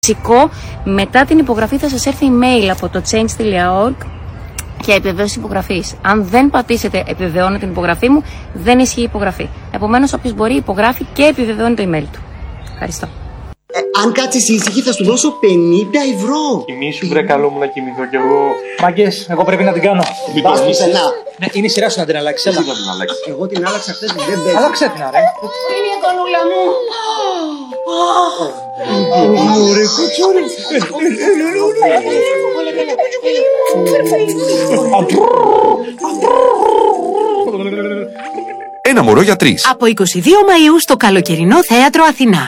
Φυσικό, μετά την υπογραφή θα σας έρθει email από το change.org για επιβεβαίωση υπογραφής. Αν δεν πατήσετε επιβεβαιώνω την υπογραφή μου, δεν ισχύει η υπογραφή. Επομένως, όποιος μπορεί υπογράφει και επιβεβαιώνει το email του. Ευχαριστώ. Αν κάτσεις ήσυχη θα σου δώσω 50 ευρώ. Κοιμήσου βρε, καλό μου να κοιμηθώ κι εγώ. Μάγκες, εγώ πρέπει να την κάνω. Πας πουθενά. Ναι, είναι η σειρά σου να την αλλάξεις. Εσύ θα την αλλάξεις. Εγώ την άλλαξα χθες, δεν παίζει. Άλλαξε την, ρε. Είναι η κονούλα μου. Ωραία, κοτσόρι. Ένα μωρό για 3. Από 22 Μαΐου στο καλοκαιρινό θέατρο Αθηνά.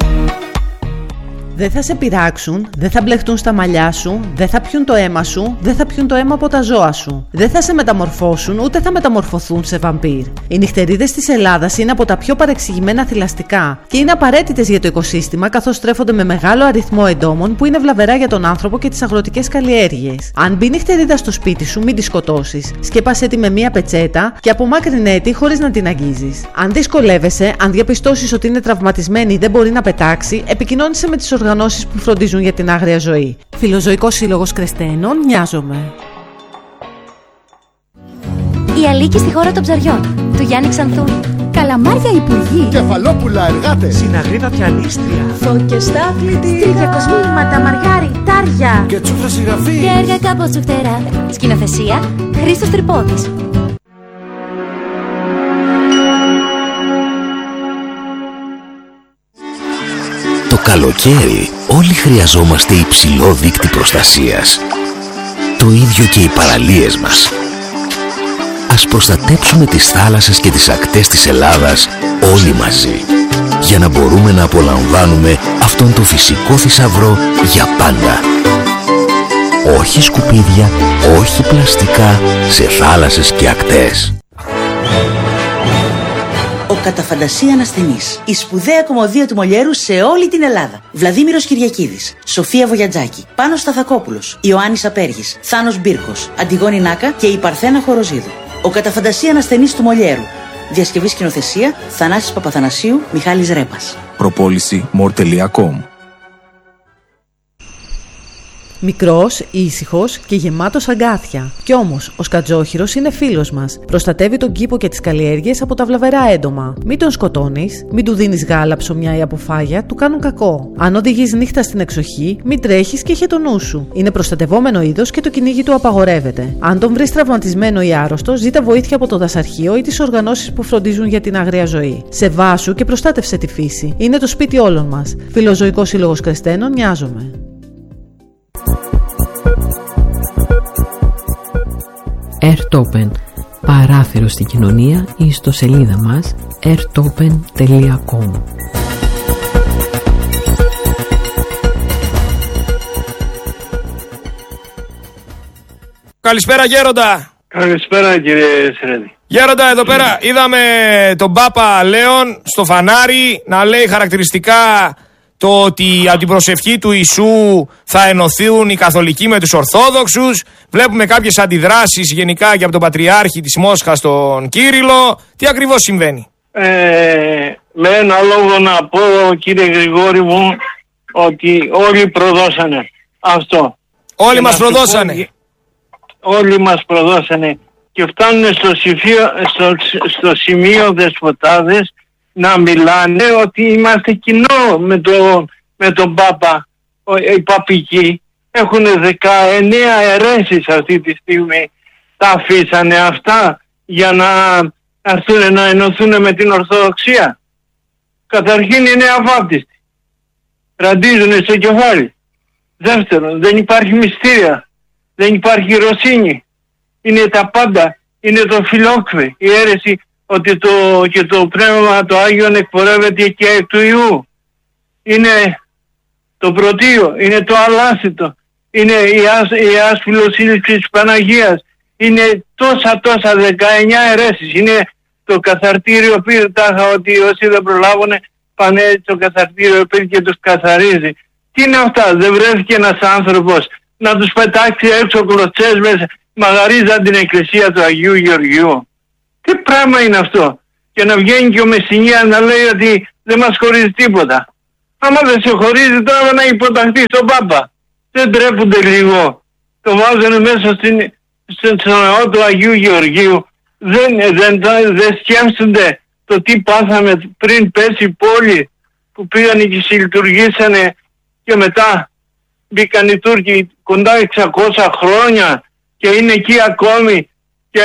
Δεν θα σε πειράξουν, δεν θα μπλεχτούν στα μαλλιά σου, δεν θα πιούν το αίμα σου, δεν θα πιούν το αίμα από τα ζώα σου. Δεν θα σε μεταμορφώσουν, ούτε θα μεταμορφωθούν σε βαμπύρ. Οι νυχτερίδες της Ελλάδας είναι από τα πιο παρεξηγημένα θηλαστικά και είναι απαραίτητες για το οικοσύστημα, καθώς τρέφονται με μεγάλο αριθμό εντόμων που είναι βλαβερά για τον άνθρωπο και τις αγροτικές καλλιέργειες. Αν μπει νυχτερίδα στο σπίτι σου, μην τη σκοτώσεις. Σκέπασέ τη με μία πετσέτα και απομάκρυνέ τη χωρίς να την αγγίζεις. Αν δυσκολεύεσαι, αν διαπιστώσεις ότι είναι τραυματισμένη ή δεν μπορεί να πετάξει, επικοινώνησε με τις οργανώσεις που φροντίζουν για την άγρια ζωή. Φιλοζωικός Σύλλογος Κρεστένων, Νοιάζομαι. Η Αλίκη στη χώρα των ψαριών, του Γιάννη Ξανθούλη. Καλαμάρια υπουργοί. Κεφαλόπουλα εργάτες. Συναγρήνα πιανίστρια. Φώκες στα κλητήρα. Τριγιακοσμήματα, μαργάρι, τάρια. Και τσούφρα συγγραφή. Και έργα κάπως σου φτερά. Σκηνοθεσία, Χρήστος Τρυπόδης. Το καλοκαίρι όλοι χρειαζόμαστε υψηλό δείκτη προστασίας. Το ίδιο και οι παραλίες μας. Ας προστατέψουμε τις θάλασσες και τις ακτές της Ελλάδας όλοι μαζί, για να μπορούμε να απολαμβάνουμε αυτόν τον φυσικό θησαυρό για πάντα. Όχι σκουπίδια, όχι πλαστικά σε θάλασσες και ακτές. Ο κατά φαντασία ασθενής. Η σπουδαία κομμωδία του Μολιέρου σε όλη την Ελλάδα. Βλαδίμηρος Κυριακίδης, Σοφία Βογιατζάκη, Πάνος Σταθακόπουλος, Ιωάννης Απέργης, Θάνος Μπίρκος, Αντιγόνη Νάκα και η Παρθένα Χοροζίδου. Ο κατά φαντασία ασθενής του Μολιέρου. Διασκευή σκηνοθεσία Θανάσης Παπαθανασίου, Μιχάλης Ρέπας. Προπόληση more.com. Μικρός, ήσυχος και γεμάτος αγκάθια. Κι όμως, ο σκατζόχυρος είναι φίλος μας. Προστατεύει τον κήπο και τις καλλιέργειες από τα βλαβερά έντομα. Μην τον σκοτώνεις, μην του δίνεις γάλα, ψωμιά ή αποφάγια, του κάνουν κακό. Αν οδηγείς νύχτα στην εξοχή, μην τρέχεις και είχε το νου σου. Είναι προστατευόμενο είδος και το κυνήγι του απαγορεύεται. Αν τον βρεις τραυματισμένο ή άρρωστο, ζήτα βοήθεια από το δασαρχείο ή τις οργανώσεις που φροντίζουν για την άγρια ζωή. Σεβάσου και προστάτευσε τη φύση. Είναι το σπίτι όλων μας. Φιλοζωικός Σύλλογος Κρεστένων, Νοιάζομαι. Airtopen, παράθυρο στην κοινωνία, η ιστοσελίδα μας airtopen.com. Καλησπέρα Γέροντα. Καλησπέρα κύριε Σρένη. Γέροντα, εδώ πέρα είδαμε τον Πάπα Λέων στο φανάρι να λέει χαρακτηριστικά το ότι από την προσευχή του Ιησού θα ενωθούν οι καθολικοί με τους Ορθόδοξους. Βλέπουμε κάποιες αντιδράσεις γενικά και από τον Πατριάρχη της Μόσχας, τον Κύριλλο. Τι ακριβώς συμβαίνει? Με ένα λόγο να πω, κύριε Γρηγόρη μου, ότι όλοι προδώσανε αυτό. Όλοι μας προδώσανε. Όλοι μας προδώσανε και φτάνουν στο σημείο δεσποτάδες να μιλάνε ότι είμαστε κοινό με τον Πάπα. Οι παπικοί έχουν 19 αιρέσεις αυτή τη στιγμή. Τα αφήσανε αυτά για να έρθουν να ενωθούν με την Ορθοδοξία. Καταρχήν είναι αβάπτιστοι. Ραντίζουν στο κεφάλι. Δεύτερον, δεν υπάρχει μυστήρια. Δεν υπάρχει ρωσίνη. Είναι τα πάντα. Είναι το φιλόκβε. Η αίρεση ότι το Πνεύμα το Άγιον εκπορεύεται και εκ του Ιού. Είναι το πρωτείο, είναι το αλάσιτο, είναι η ασφυλοσύλληψη της Παναγίας. Είναι τόσα 19 αιρέσεις. Είναι το καθαρτήριο πήρε τάχα ότι όσοι δεν προλάβουν πάνε στο καθαρτήριο πήρε και τους καθαρίζει. Τι είναι αυτά? Δεν βρέθηκε ένας άνθρωπος να τους πετάξει έξω κλωτσές μέσα, μαγαρίζαν την εκκλησία του Αγίου Γεωργιού? Τι πράγμα είναι αυτό? Και να βγαίνει και ο Μεσσηνίας να λέει ότι δεν μας χωρίζει τίποτα. Άμα δεν σε χωρίζει τώρα να υποταχθεί στον Πάπα. Δεν τρέπονται λίγο. Το βάζανε μέσα στο ναό του Αγίου Γεωργίου. Δεν σκέφτονται το τι πάθαμε πριν πέσει η πόλη, που πήγανε και συλλειτουργήσανε και μετά μπήκαν οι Τούρκοι κοντά 600 χρόνια και είναι εκεί ακόμη και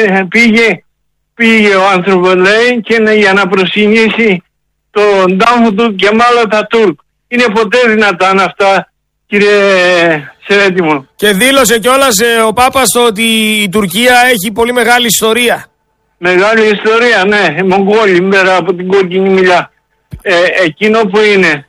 πήγε ο άνθρωπος, λέει, και είναι για να προσκυνήσει τον τάφο του Κεμάλ Ατατούρκ. Είναι ποτέ δυνατά αυτά, κύριε Σερέτη μου. Και δήλωσε κιόλας ο Πάπας ότι η Τουρκία έχει πολύ μεγάλη ιστορία. Μεγάλη ιστορία, ναι. Οι Μογγόλοι πέρα από την κόκκινη μιλιά. Εκείνο που είναι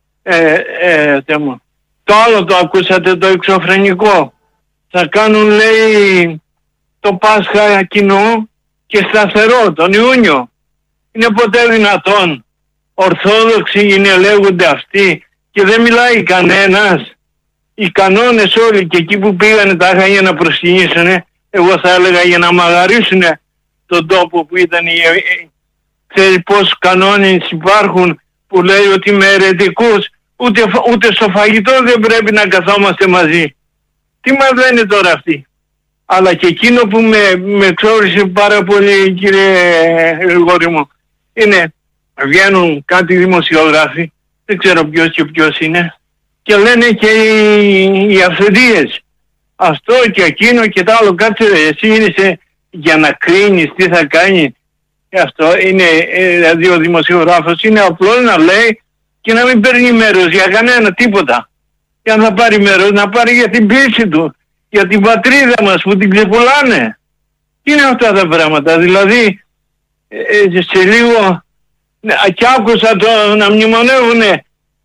το άλλο το ακούσατε, το εξωφρενικό. Θα κάνουν, λέει, το Πάσχα κοινό και σταθερό τον Ιούνιο. Είναι ποτέ δυνατόν? Ορθόδοξοι είναι, λέγονται αυτοί, και δεν μιλάει κανένας. Οι κανόνες όλοι, και εκεί που πήγανε τα είχαν για να προσκυνήσουνε, εγώ θα έλεγα για να μαγαρίσουνε τον τόπο που ήταν. Ξέρεις πόσους κανόνες υπάρχουν που λέει ότι με αιρετικούς ούτε στο φαγητό δεν πρέπει να καθόμαστε μαζί. Τι μας λένε τώρα αυτοί? Αλλά και εκείνο που με ξόρισε πάρα πολύ, κύριε Γρηγόρη μου, είναι βγαίνουν κάτι δημοσιογράφοι, δεν ξέρω ποιος και ποιος είναι, και λένε και οι αυθεντίες αυτό και εκείνο και τα άλλο. Κάτσε, εσύ είσαι για να κρίνεις τι θα κάνει? Αυτό είναι, δηλαδή ο δημοσιογράφος είναι απλό να λέει και να μην παίρνει μέρος για κανένα τίποτα. Και αν θα πάρει μέρος, να πάρει για την πίστη του, για την πατρίδα μας που την ξεπουλάνε. Τι είναι αυτά τα πράγματα? Δηλαδή σε λίγο, και άκουσα να μνημονεύουνε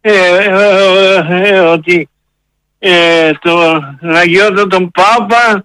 ότι τον Αγιώτα τον Πάπα,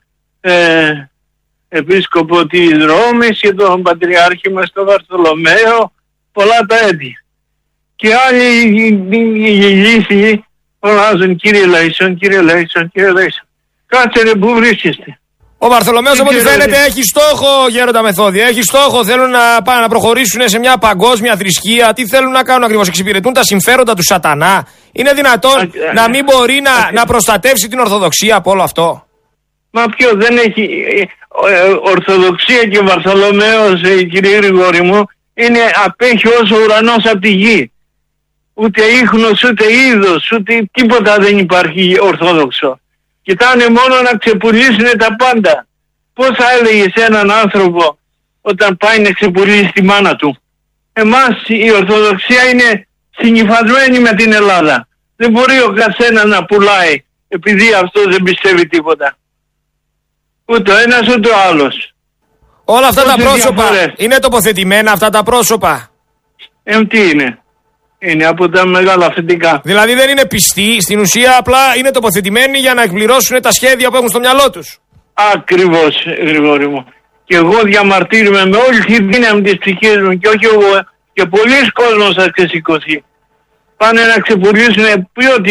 επίσκοπο της Ρώμης, και τον Πατριάρχη μας τον Βαρθολομαίο, πολλά τα έτη. Και άλλοι οι λύθοι φωνάζουν κύριε Λέισον, κύριε Λέισον, κύριε Λέισον. Κάτσε ρε, πού βρίσκεστε? Ο Βαρθολομέος, από ό,τι φαίνεται, έχει στόχο, Γέροντα Μεθόδια. Έχει στόχο. Θέλουν να προχωρήσουν σε μια παγκόσμια θρησκεία. Τι θέλουν να κάνουν ακριβώς? Εξυπηρετούν τα συμφέροντα του σατανά? Είναι δυνατόν να μην μπορεί να προστατεύσει την Ορθοδοξία από όλο αυτό? Μα ποιο δεν έχει? Ορθοδοξία και Βαρθολομέος, κύριε Γρηγόρη μου, είναι απέχει όσο ο ουρανός από τη γη. Ούτε ίχνος, ούτε είδος, ούτε τίποτα δεν υπάρχει ορθόδοξο. Κοιτάνε μόνο να ξεπουλήσουν τα πάντα. Πώς θα έλεγες έναν άνθρωπο όταν πάει να ξεπουλήσει τη μάνα του? Εμάς η Ορθοδοξία είναι συνυφασμένη με την Ελλάδα. Δεν μπορεί ο καθένας να πουλάει επειδή αυτό δεν πιστεύει τίποτα. Ούτε ο ένας ούτε ο άλλος. Όλα αυτά τα πρόσωπα είναι τοποθετημένα, αυτά τα πρόσωπα? Τι είναι? Είναι από τα μεγάλα αφεντικά. Δηλαδή δεν είναι πιστοί, στην ουσία απλά είναι τοποθετημένοι για να εκπληρώσουν τα σχέδια που έχουν στο μυαλό τους. Ακριβώς, Γρηγόρη μου. Και εγώ διαμαρτύρομαι με όλη τη δύναμη της ψυχής μου, και όχι εγώ, και πολλοί κόσμος θα ξεσηκωθεί. Πάνε να ξεπουλήσουν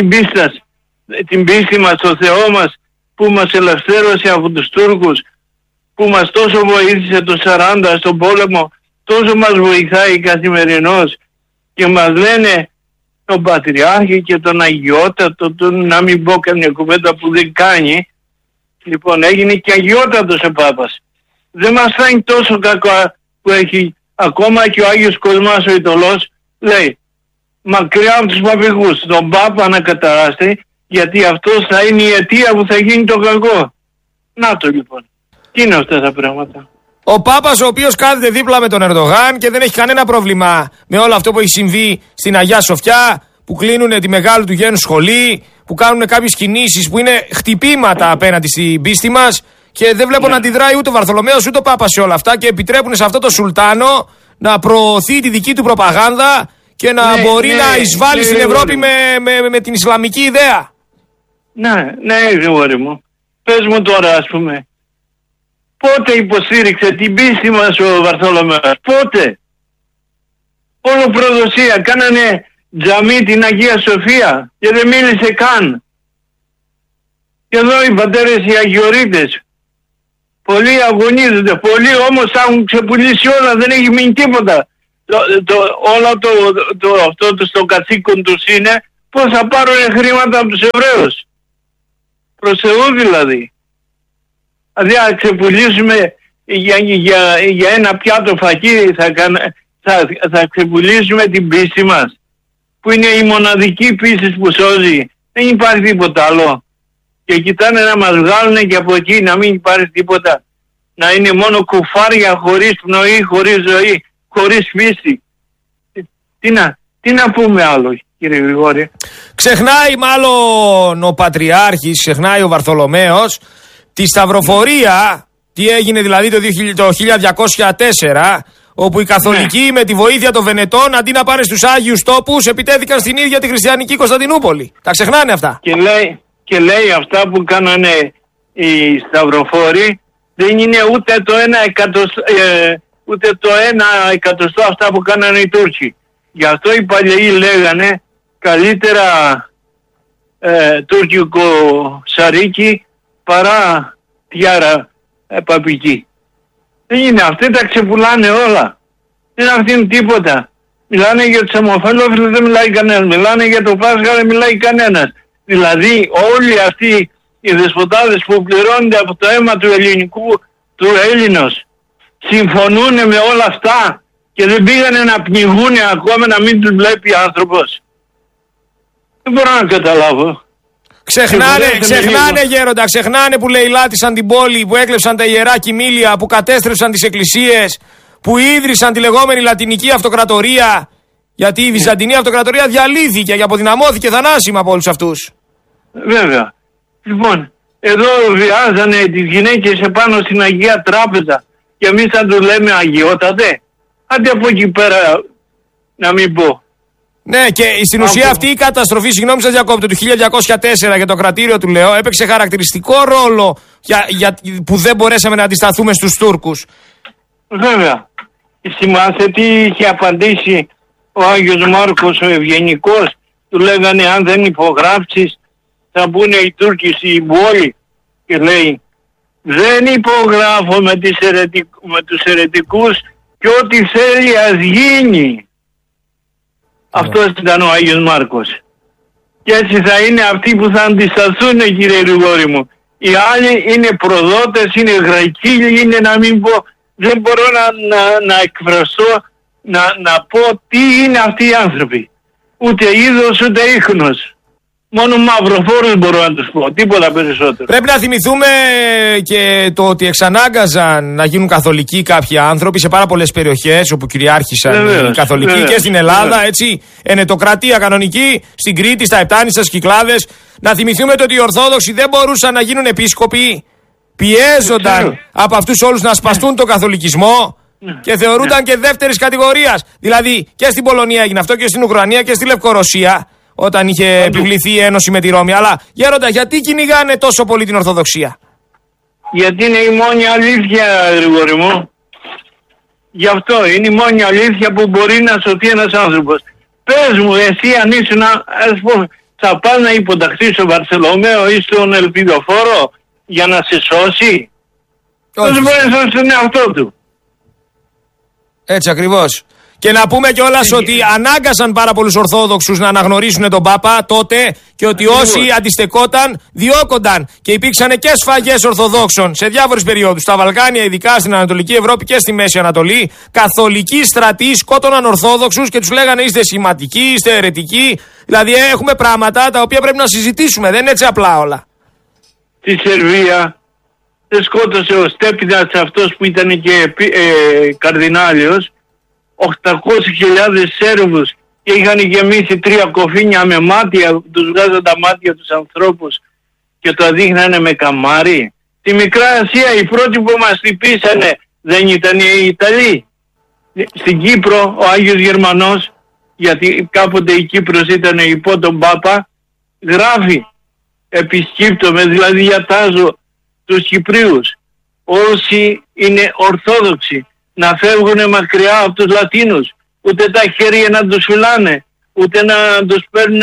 την πίστη μας στο Θεό μας, που μας ελευθέρωσε από τους Τούρκους, που μας τόσο βοήθησε το 40 στον πόλεμο, τόσο μας βοηθάει καθημερινώς, και μας λένε τον Πατριάρχη και τον Αγιότατο, να μην πω καμιά κουβέντα που δεν κάνει. Λοιπόν, έγινε και Αγιότατος ο Πάπας. Δεν μας φάνει τόσο κακό που έχει ακόμα και ο Άγιος Κοσμάς ο Ιτωλός, λέει μακριά από τους παπηγούς τον Πάπα να καταράστη, γιατί αυτός θα είναι η αιτία που θα γίνει το κακό. Να το λοιπόν. Τι είναι αυτά τα πράγματα? Ο Πάπας, ο οποίος κάθεται δίπλα με τον Ερντογάν και δεν έχει κανένα πρόβλημα με όλο αυτό που έχει συμβεί στην Αγιά Σοφιά, που κλείνουν τη μεγάλη του γένου σχολή, που κάνουν κάποιες κινήσεις που είναι χτυπήματα απέναντι στην πίστη μας, και δεν βλέπω να αντιδράει ούτε ο Βαρθολομέος ούτε ο Πάπας σε όλα αυτά, και επιτρέπουν σε αυτό το Σουλτάνο να προωθεί τη δική του προπαγάνδα και να μπορεί να εισβάλλει στην Ευρώπη με την Ισλαμική ιδέα. Ναι, Γρηγόρη μου. Πες μου τώρα, ας πούμε, πότε υποστήριξε την πίστη μας ο Βαρθολομέος? Πότε? Όλο προδοσία. Κάνανε τζαμί την Αγία Σοφία και δεν μίλησε καν. Και εδώ οι πατέρες οι Αγιορείτες, πολλοί αγωνίζονται, πολλοί όμως έχουν ξεπουλήσει όλα, δεν έχει μείνει τίποτα. όλο αυτό το καθήκον τους είναι πώς θα πάρουν χρήματα από τους Εβραίους. Προς Θεού δηλαδή. Δηλαδή αν ξεπουλήσουμε για ένα πιάτο φακί θα ξεπουλήσουμε την πίστη μας, που είναι η μοναδική πίστη που σώζει. Δεν υπάρχει τίποτα άλλο. Και κοιτάνε να μας βγάλουν και από εκεί να μην υπάρχει τίποτα. Να είναι μόνο κουφάρια χωρίς πνοή, χωρίς ζωή, χωρίς πίστη. Τι να πούμε άλλο, κύριε Γρηγόρη. Ξεχνάει μάλλον ο Πατριάρχης, ξεχνάει ο Βαρθολομαίος τη σταυροφορία, τι έγινε δηλαδή το 1204, όπου οι καθολικοί με τη βοήθεια των Βενετών αντί να πάνε στους Άγιους τόπους επιτέθηκαν στην ίδια τη χριστιανική Κωνσταντινούπολη. Τα ξεχνάνε αυτά. Και λέει αυτά που κάνανε οι σταυροφόροι δεν είναι ούτε το 1/100 αυτά που κάνανε οι Τούρκοι. Γι' αυτό οι παλαιοί λέγανε καλύτερα τουρκικό σαρίκι παρά τιάρα παπική. Δεν είναι, αυτοί τα ξεπουλάνε όλα. Δεν αφήνουν τίποτα. Μιλάνε για τους ομοφυλόφιλους, δεν μιλάει κανένας. Μιλάνε για το Πάσχα, δεν μιλάει κανένας. Δηλαδή όλοι αυτοί οι δεσποτάδες που πληρώνονται από το αίμα του ελληνικού, του Έλληνος, συμφωνούν με όλα αυτά και δεν πήγανε να πνιγούνε ακόμα να μην τους βλέπει άνθρωπος. Δεν μπορώ να καταλάβω. Ξεχνάνε γέροντα, ξεχνάνε που λαιλάτισαν την πόλη, που έκλεψαν τα ιερά κοιμήλια, που κατέστρεψαν τις εκκλησίες, που ίδρυσαν τη λεγόμενη Λατινική Αυτοκρατορία, γιατί η Βυζαντινή Αυτοκρατορία διαλύθηκε και αποδυναμώθηκε θανάσιμα από όλους αυτούς. Βέβαια. Λοιπόν, εδώ βιάζανε τις γυναίκες επάνω στην Αγία Τράπεζα και εμείς θα τους λέμε αγιότατε. Άντε από εκεί πέρα να μην πω. Ναι, και στην ουσία αυτή η καταστροφή, συγγνώμη σας διακόπτω, του 1204 για το κρατήριο του Λεό έπαιξε χαρακτηριστικό ρόλο που δεν μπορέσαμε να αντισταθούμε στους Τούρκους. Βέβαια. Θυμάστε τι είχε απαντήσει ο Άγιος Μάρκος ο Ευγενικός? Του λέγανε αν δεν υπογράψεις θα μπουν οι Τούρκοι στην πόλη. Και λέει δεν υπογράφω με τους αιρετικούς και ό,τι θέλει ας γίνει. Αυτός ήταν ο Άγιος Μάρκος. Και έτσι θα είναι αυτοί που θα αντισταθούν, κύριε Γρηγόρη μου. Οι άλλοι είναι προδότες, είναι γρακίλοι, είναι να μην πω, δεν μπορώ να εκφραστώ, να πω τι είναι αυτοί οι άνθρωποι. Ούτε είδος ούτε ίχνος. Μόνο μαυροφόρους μπορώ να τους πω, τίποτα περισσότερο. Πρέπει να θυμηθούμε και το ότι εξανάγκαζαν να γίνουν καθολικοί κάποιοι άνθρωποι σε πάρα πολλές περιοχές όπου κυριάρχησαν οι καθολικοί και στην Ελλάδα, έτσι, ενετοκρατία κανονική, στην Κρήτη, στα Επτάνησα, στις Κυκλάδες. Να θυμηθούμε ότι οι Ορθόδοξοι δεν μπορούσαν να γίνουν επίσκοποι, πιέζονταν από αυτούς όλους να σπαστούν τον καθολικισμό και θεωρούνταν και δεύτερης κατηγορίας. Δηλαδή και στην Πολωνία έγινε αυτό και στην Ουκρανία και στη Λευκορωσία, όταν είχε επιβληθεί η ένωση με τη Ρώμη. Αλλά γέροντα, γιατί κυνηγάνε τόσο πολύ την Ορθοδοξία? Γιατί είναι η μόνη αλήθεια, Γρηγόρη μου. Γι' αυτό είναι η μόνη αλήθεια που μπορεί να σωθεί ένας άνθρωπος. Πες μου, εσύ αν ήσουν, ας πούμε, θα πας να υποταχθείς στον Βαρθολομαίο ή στον Ελπιδοφόρο για να σε σώσει? Πώς μπορεί να σώσει τον εαυτό του? Έτσι ακριβώς. Και να πούμε κιόλας ότι ανάγκασαν πάρα πολλούς Ορθόδοξους να αναγνωρίσουν τον Πάπα τότε και ότι όσοι αντιστεκόταν διώκονταν. Και υπήρξαν και σφαγές Ορθοδόξων σε διάφορες περιόδους. Στα Βαλκάνια, ειδικά στην Ανατολική Ευρώπη και στη Μέση Ανατολή, καθολικοί στρατοί σκότωναν Ορθόδοξους και τους λέγανε είστε σχηματικοί, είστε αιρετικοί. Δηλαδή έχουμε πράγματα τα οποία πρέπει να συζητήσουμε. Δεν είναι έτσι απλά όλα. Στη Σερβία δεν σκότωσε ο Στέπιδας, αυτός που ήταν και καρδινάλιος, 800.000 Σέρβους και είχαν γεμίσει 3 κοφίνια με μάτια, τους βγάζαν τα μάτια τους ανθρώπους και το δείχνανε με καμάρι. Στη Μικρά Ασία οι πρώτοι που μας χτυπήσανε δεν ήταν οι Ιταλοί? Στην Κύπρο ο Άγιος Γερμανός, γιατί κάποτε η Κύπρος ήταν υπό τον Πάπα, γράφει επισκύπτομαι, δηλαδή διατάζω τους Κυπρίους όσοι είναι Ορθόδοξοι να φεύγουν μακριά από τους Λατίνους, ούτε τα χέρια να τους φυλάνε, ούτε να τους παίρνουν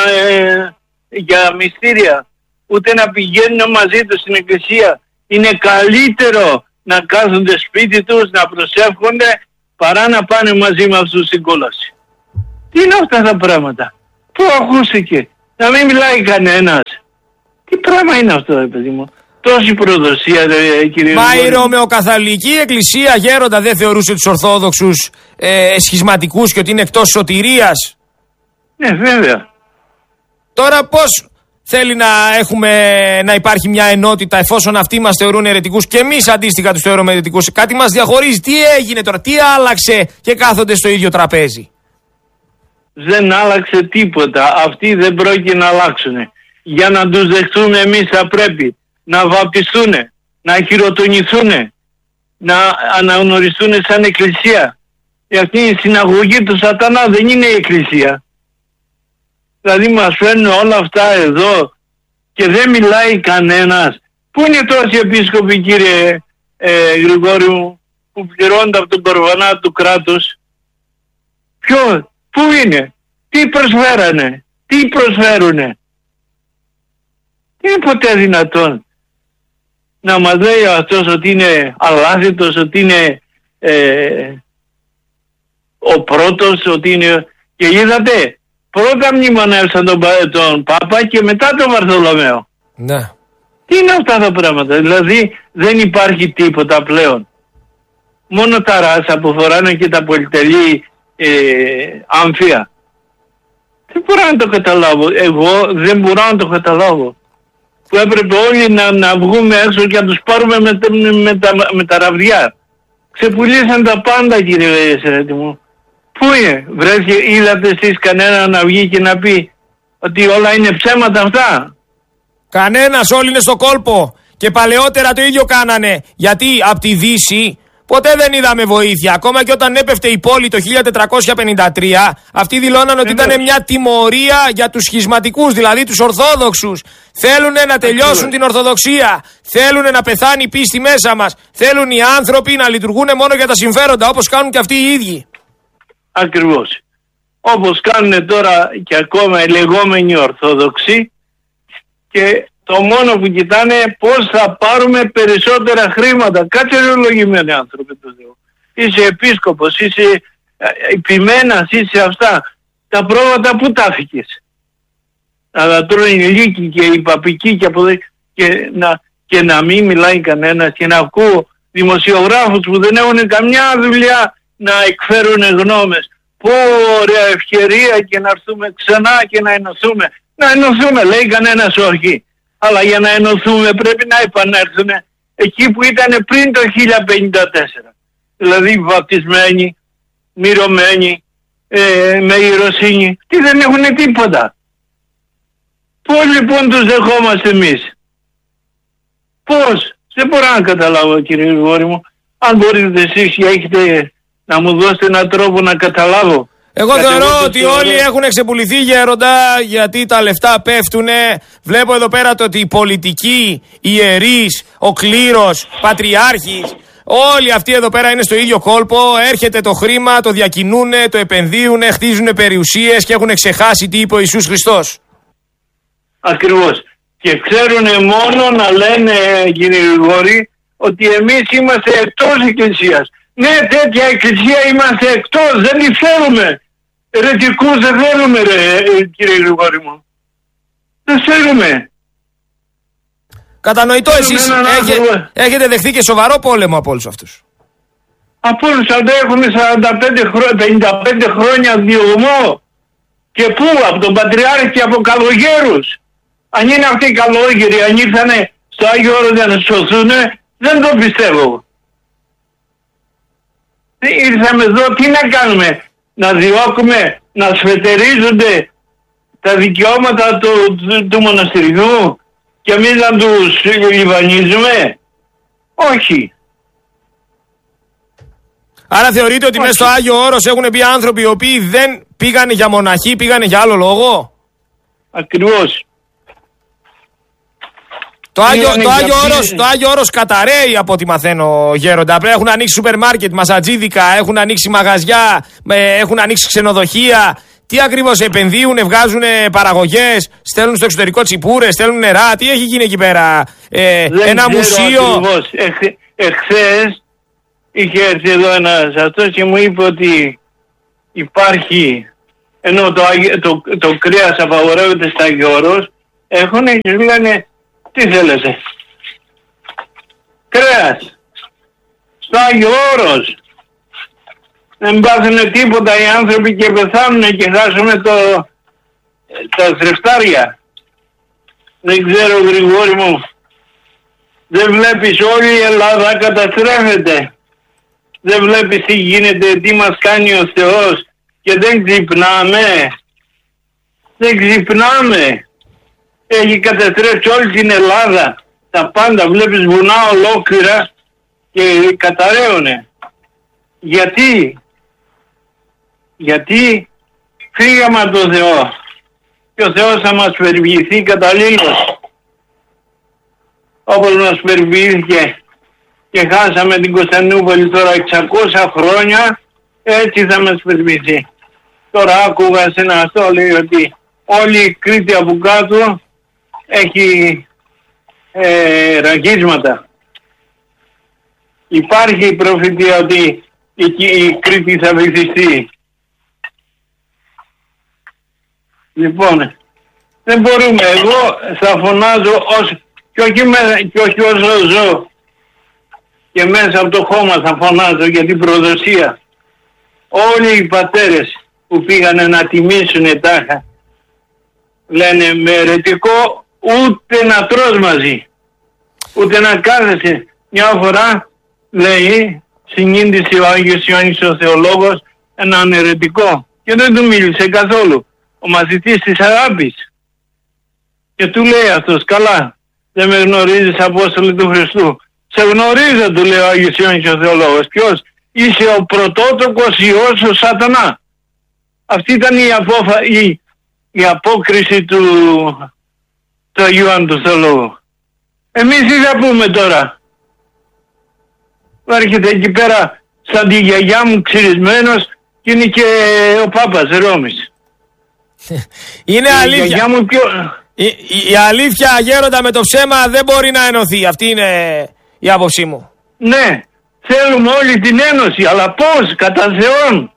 για μυστήρια, ούτε να πηγαίνουν μαζί τους στην εκκλησία. Είναι καλύτερο να κάθονται σπίτι τους, να προσεύχονται παρά να πάνε μαζί με αυτούς στην κόλαση. Τι είναι αυτά τα πράγματα? Πού ακούστηκε? Να μην μιλάει κανένας. Τι πράγμα είναι αυτό, ρε παιδί μου? Τόση προδοσία, κύριε. Μα η Ρωμαιοκαθολική Εκκλησία, Γέροντα, δεν θεωρούσε τους Ορθόδοξους σχισματικούς και ότι είναι εκτός σωτηρίας? Ναι, βέβαια. Τώρα πώς θέλει να υπάρχει μια ενότητα εφόσον αυτοί μας θεωρούν αιρετικούς και εμείς αντίστοιχα τους θεωρούμε αιρετικούς? Κάτι μας διαχωρίζει. Τι έγινε τώρα? Τι άλλαξε και κάθονται στο ίδιο τραπέζι? Δεν άλλαξε τίποτα. Αυτοί δεν πρόκειται να αλλάξουν. Για να τους δεχτούμε εμείς θα πρέπει να βαπτιστούν, να χειροτονηθούν, να αναγνωριστούν σαν εκκλησία. Αυτή η συναγωγή του σατανά, δεν είναι η εκκλησία. Δηλαδή μας φέρνουν όλα αυτά εδώ και δεν μιλάει κανένας. Πού είναι τόσοι επίσκοποι, κύριε Γρηγόρη μου, που πληρώνονται από τον κορβανά του κράτους? Πού είναι? Τι προσφέρανε? Τι προσφέρουνε? Δεν είναι ποτέ δυνατόν να μας λέει αυτός ότι είναι αλάθητος, ότι είναι ο πρώτος, ότι είναι... Και είδατε, πρώτα μνημονεύσαν τον Πάπα και μετά τον Βαρθολομαίο. Ναι. Τι είναι αυτά τα πράγματα? Δηλαδή δεν υπάρχει τίποτα πλέον. Μόνο τα ράσα που φοράνε και τα πολυτελή άμφια. Δεν μπορώ να το καταλάβω. Εγώ δεν μπορώ να το καταλάβω. Που έπρεπε όλοι να βγούμε έξω και να τους πάρουμε με τα ραβδιά. Ξεπουλήσαν τα πάντα, κύριε Σερέτη μου. Πού είναι? Βρέθηκε, είδατε εσείς κανένα να βγει και να πει ότι όλα είναι ψέματα αυτά? Κανένας, όλοι είναι στο κόλπο. Και παλαιότερα το ίδιο κάνανε. Γιατί από τη Δύση ποτέ δεν είδαμε βοήθεια. Ακόμα και όταν έπεφτε η πόλη το 1453, αυτοί δηλώναν ότι ήταν μια τιμωρία για τους σχισματικούς, δηλαδή τους Ορθόδοξους. Θέλουν να τελειώσουν την Ορθοδοξία. Θέλουν να πεθάνει η πίστη μέσα μας. Θέλουν οι άνθρωποι να λειτουργούν μόνο για τα συμφέροντα, όπως κάνουν και αυτοί οι ίδιοι. Ακριβώς. Όπως κάνουν τώρα και ακόμα οι λεγόμενοι Ορθόδοξοι, και το μόνο που κοιτάνε πώς θα πάρουμε περισσότερα χρήματα. Κάτσε ρολογημένοι άνθρωποι του Θεού. Είσαι επίσκοπος, είσαι επιμένας, είσαι αυτά. Τα πρόβατα που τα άφηκες? Να τρώνε οι λύκοι και οι παπικοί και να μην μιλάει κανένας, και να ακούω δημοσιογράφους που δεν έχουν καμιά δουλειά να εκφέρουν γνώμες. Πω ωραία ευκαιρία και να έρθουμε ξανά και να ενωθούμε. Να ενωθούμε, λέει κανένας όχι. Αλλά για να ενωθούμε πρέπει να επανέλθουμε εκεί που ήταν πριν το 1054. Δηλαδή βαπτισμένοι, μυρωμένοι, με ιεροσύνη. Τι δεν έχουν τίποτα. Πώς λοιπόν τους δεχόμαστε εμείς? Πώς? Δεν μπορώ να καταλάβω, κύριε Γρηγόρη μου. Αν μπορείτε εσείς και έχετε να μου δώσετε έναν τρόπο να καταλάβω. Εγώ θεωρώ ότι όλοι έχουν ξεπουληθεί, Γέροντα, γιατί τα λεφτά πέφτουνε. Βλέπω εδώ πέρα το ότι οι πολιτικοί, οι ιερείς, ο κλήρος, πατριάρχης, όλοι αυτοί εδώ πέρα είναι στο ίδιο κόλπο. Έρχεται το χρήμα, το διακινούνε, το επενδύουνε, χτίζουνε περιουσίες και έχουν ξεχάσει τι είπε ο Ιησούς Χριστός. Ακριβώς. Και ξέρουνε μόνο να λένε, κύριε Γρηγόρη, ότι εμείς είμαστε εκτός εκκλησίας. Ναι, τέτοια εκκλησία είμαστε εκτός, δεν τη θέλουμε. Ερετικούς δεν θέλουμε, κύριε Γρηγόρη μου. Δεν θέλουμε. Κατανοητό, εσείς έχετε δεχθεί και σοβαρό πόλεμο από όλους αυτούς. Από όλους αυτούς έχουμε 55 χρόνια διωγμό. Και πού? Από τον Πατριάρχη και από καλογέρους. Αν είναι αυτοί οι καλόγεροι, αν ήρθανε στο Άγιο Όρος να σωθούν, δεν το πιστεύω. Ήρθαμε εδώ τι να κάνουμε? Να διώκουμε, να σφετερίζονται τα δικαιώματα του μοναστηριού και εμείς να τους λιβανίζουμε? Όχι. Άρα θεωρείτε ότι μέσα στο Άγιο Όρος έχουν μπει άνθρωποι οι οποίοι δεν πήγανε για μοναχοί, πήγανε για άλλο λόγο? Ακριβώς. Το Άγιο Όρος καταραίει από ό,τι μαθαίνω, Γέροντα. Έχουν ανοίξει σούπερ μάρκετ, μασατζίδικα, έχουν ανοίξει μαγαζιά, έχουν ανοίξει ξενοδοχεία. Τι ακριβώς επενδύουν, βγάζουν παραγωγές, στέλνουν στο εξωτερικό τσιπούρες, στέλνουν νερά. Τι έχει γίνει εκεί πέρα? Ένα μουσείο. Εχθές είχε έρθει εδώ ένας αυτός και μου είπε ότι υπάρχει, ενώ το κρέας απαγορεύεται στα Άγιο Όρος, έχουνε και λένε τι θέλετε, κρέας στο Άγιο Όρος. Δεν πάθουνε τίποτα οι άνθρωποι και πεθάνουνε και χάσουμε τα θρεφτάρια. Δεν ξέρω, Γρηγόρη μου, δεν βλέπεις όλη η Ελλάδα καταστρέφεται. Δεν βλέπεις τι γίνεται, τι μας κάνει ο Θεός και δεν ξυπνάμε. Δεν ξυπνάμε. Έχει καταστρέψει όλη την Ελλάδα. Τα πάντα, βλέπεις βουνά ολόκληρα και καταραίουνε. Γιατί φύγαμε από τον Θεό και ο Θεός θα μας περιποιηθεί καταλήλως. Όπως μας περιποιήθηκε και χάσαμε την Κωνσταντινούπολη τώρα 600 χρόνια, έτσι θα μας περιποιηθεί. Τώρα άκουγα σε ένα αυτό, λέει ότι όλη η Κρήτη από κάτω έχει ραγίσματα. Υπάρχει η προφητεία ότι η Κρήτη θα βυθιστεί. Λοιπόν, δεν μπορούμε. Εγώ θα φωνάζω και όχι όσο ζω. Και μέσα από το χώμα θα φωνάζω για την προδοσία. Όλοι οι πατέρες που πήγανε να τιμήσουν τάχα λένε με αιρετικό ούτε να τρως μαζί, ούτε να κάθεσαι. Μια φορά λέει συνήντησε ο Άγιος Ιωάννης ο Θεολόγος έναν αιρετικό και δεν του μίλησε καθόλου, ο μαθητής της αγάπης, και του λέει αυτός, καλά, δεν με γνωρίζεις Απόστολε του Χριστού? Σε γνωρίζω, του λέει ο Άγιος Ιωάννης ο Θεολόγος. Ποιος? Είσαι ο πρωτότοκος ιός ο Σατανά. Αυτή ήταν η απόκριση του Αγίου Ιωάννου του Θεολόγου. Εμείς τι θα πούμε τώρα? Έρχεται εκεί πέρα σαν τη γιαγιά μου ξυρισμένος και είναι και ο Πάπας Ρώμης. Είναι αλήθεια. Η αλήθεια, γέροντα, με το ψέμα δεν μπορεί να ενωθεί. Αυτή είναι η άποψή μου. Ναι, θέλουμε όλη την ένωση, αλλά πώς? Κατά Θεόν.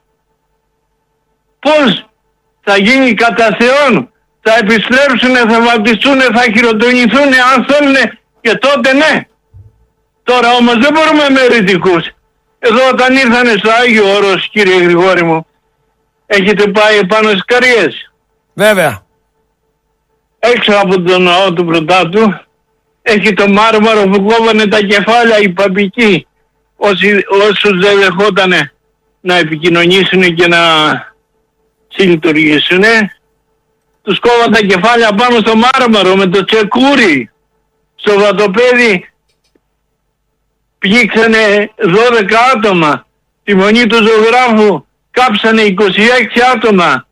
Πώς θα γίνει κατά Θεόν? Θα επιστρέψουνε, θα βαπτιστούνε, θα χειροτονηθούνε αν θέλουνε, και τότε ναι. Τώρα όμως δεν μπορούμε με αιρετικούς. Εδώ όταν ήρθανε στο Άγιο Όρος, κύριε Γρηγόρη μου, έχετε πάει επάνω στις Καριές? Βέβαια. Έξω από τον ναό του Πρωτάτου έχει το μάρμαρο που κόβανε τα κεφάλια οι παπικοί. Όσους δεν δεχότανε να επικοινωνήσουν και να συλλειτουργήσουν, τους κόβαν τα κεφάλια πάνω στο μάρμαρο με το τσεκούρι. Στο βατοπέδι πνίξανε 12 άτομα. Τη Μονή του Ζωγράφου κάψανε 26 άτομα.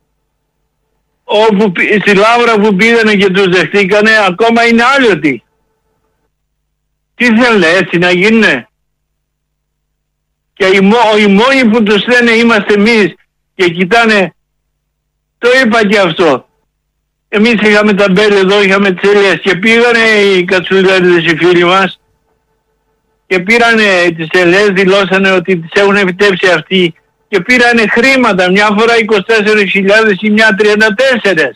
Όπου στη Λαύρα που πήγανε και τους δεχτήκανε, ακόμα είναι άλλοι. Τι θέλουν, έτσι να γίνουνε? Και οι μόνοι που τους λένε είμαστε εμείς και κοιτάνε, το είπα και αυτό. Εμείς είχαμε τα μπέλη εδώ, είχαμε τις ελιές και πήγανε οι κατσουλίδες οι φίλοι μας και πήρανε τις ελιές, δηλώσανε ότι τις έχουν επιτρέψει αυτοί και πήρανε χρήματα, μια φορά 24.000 ή μια 34.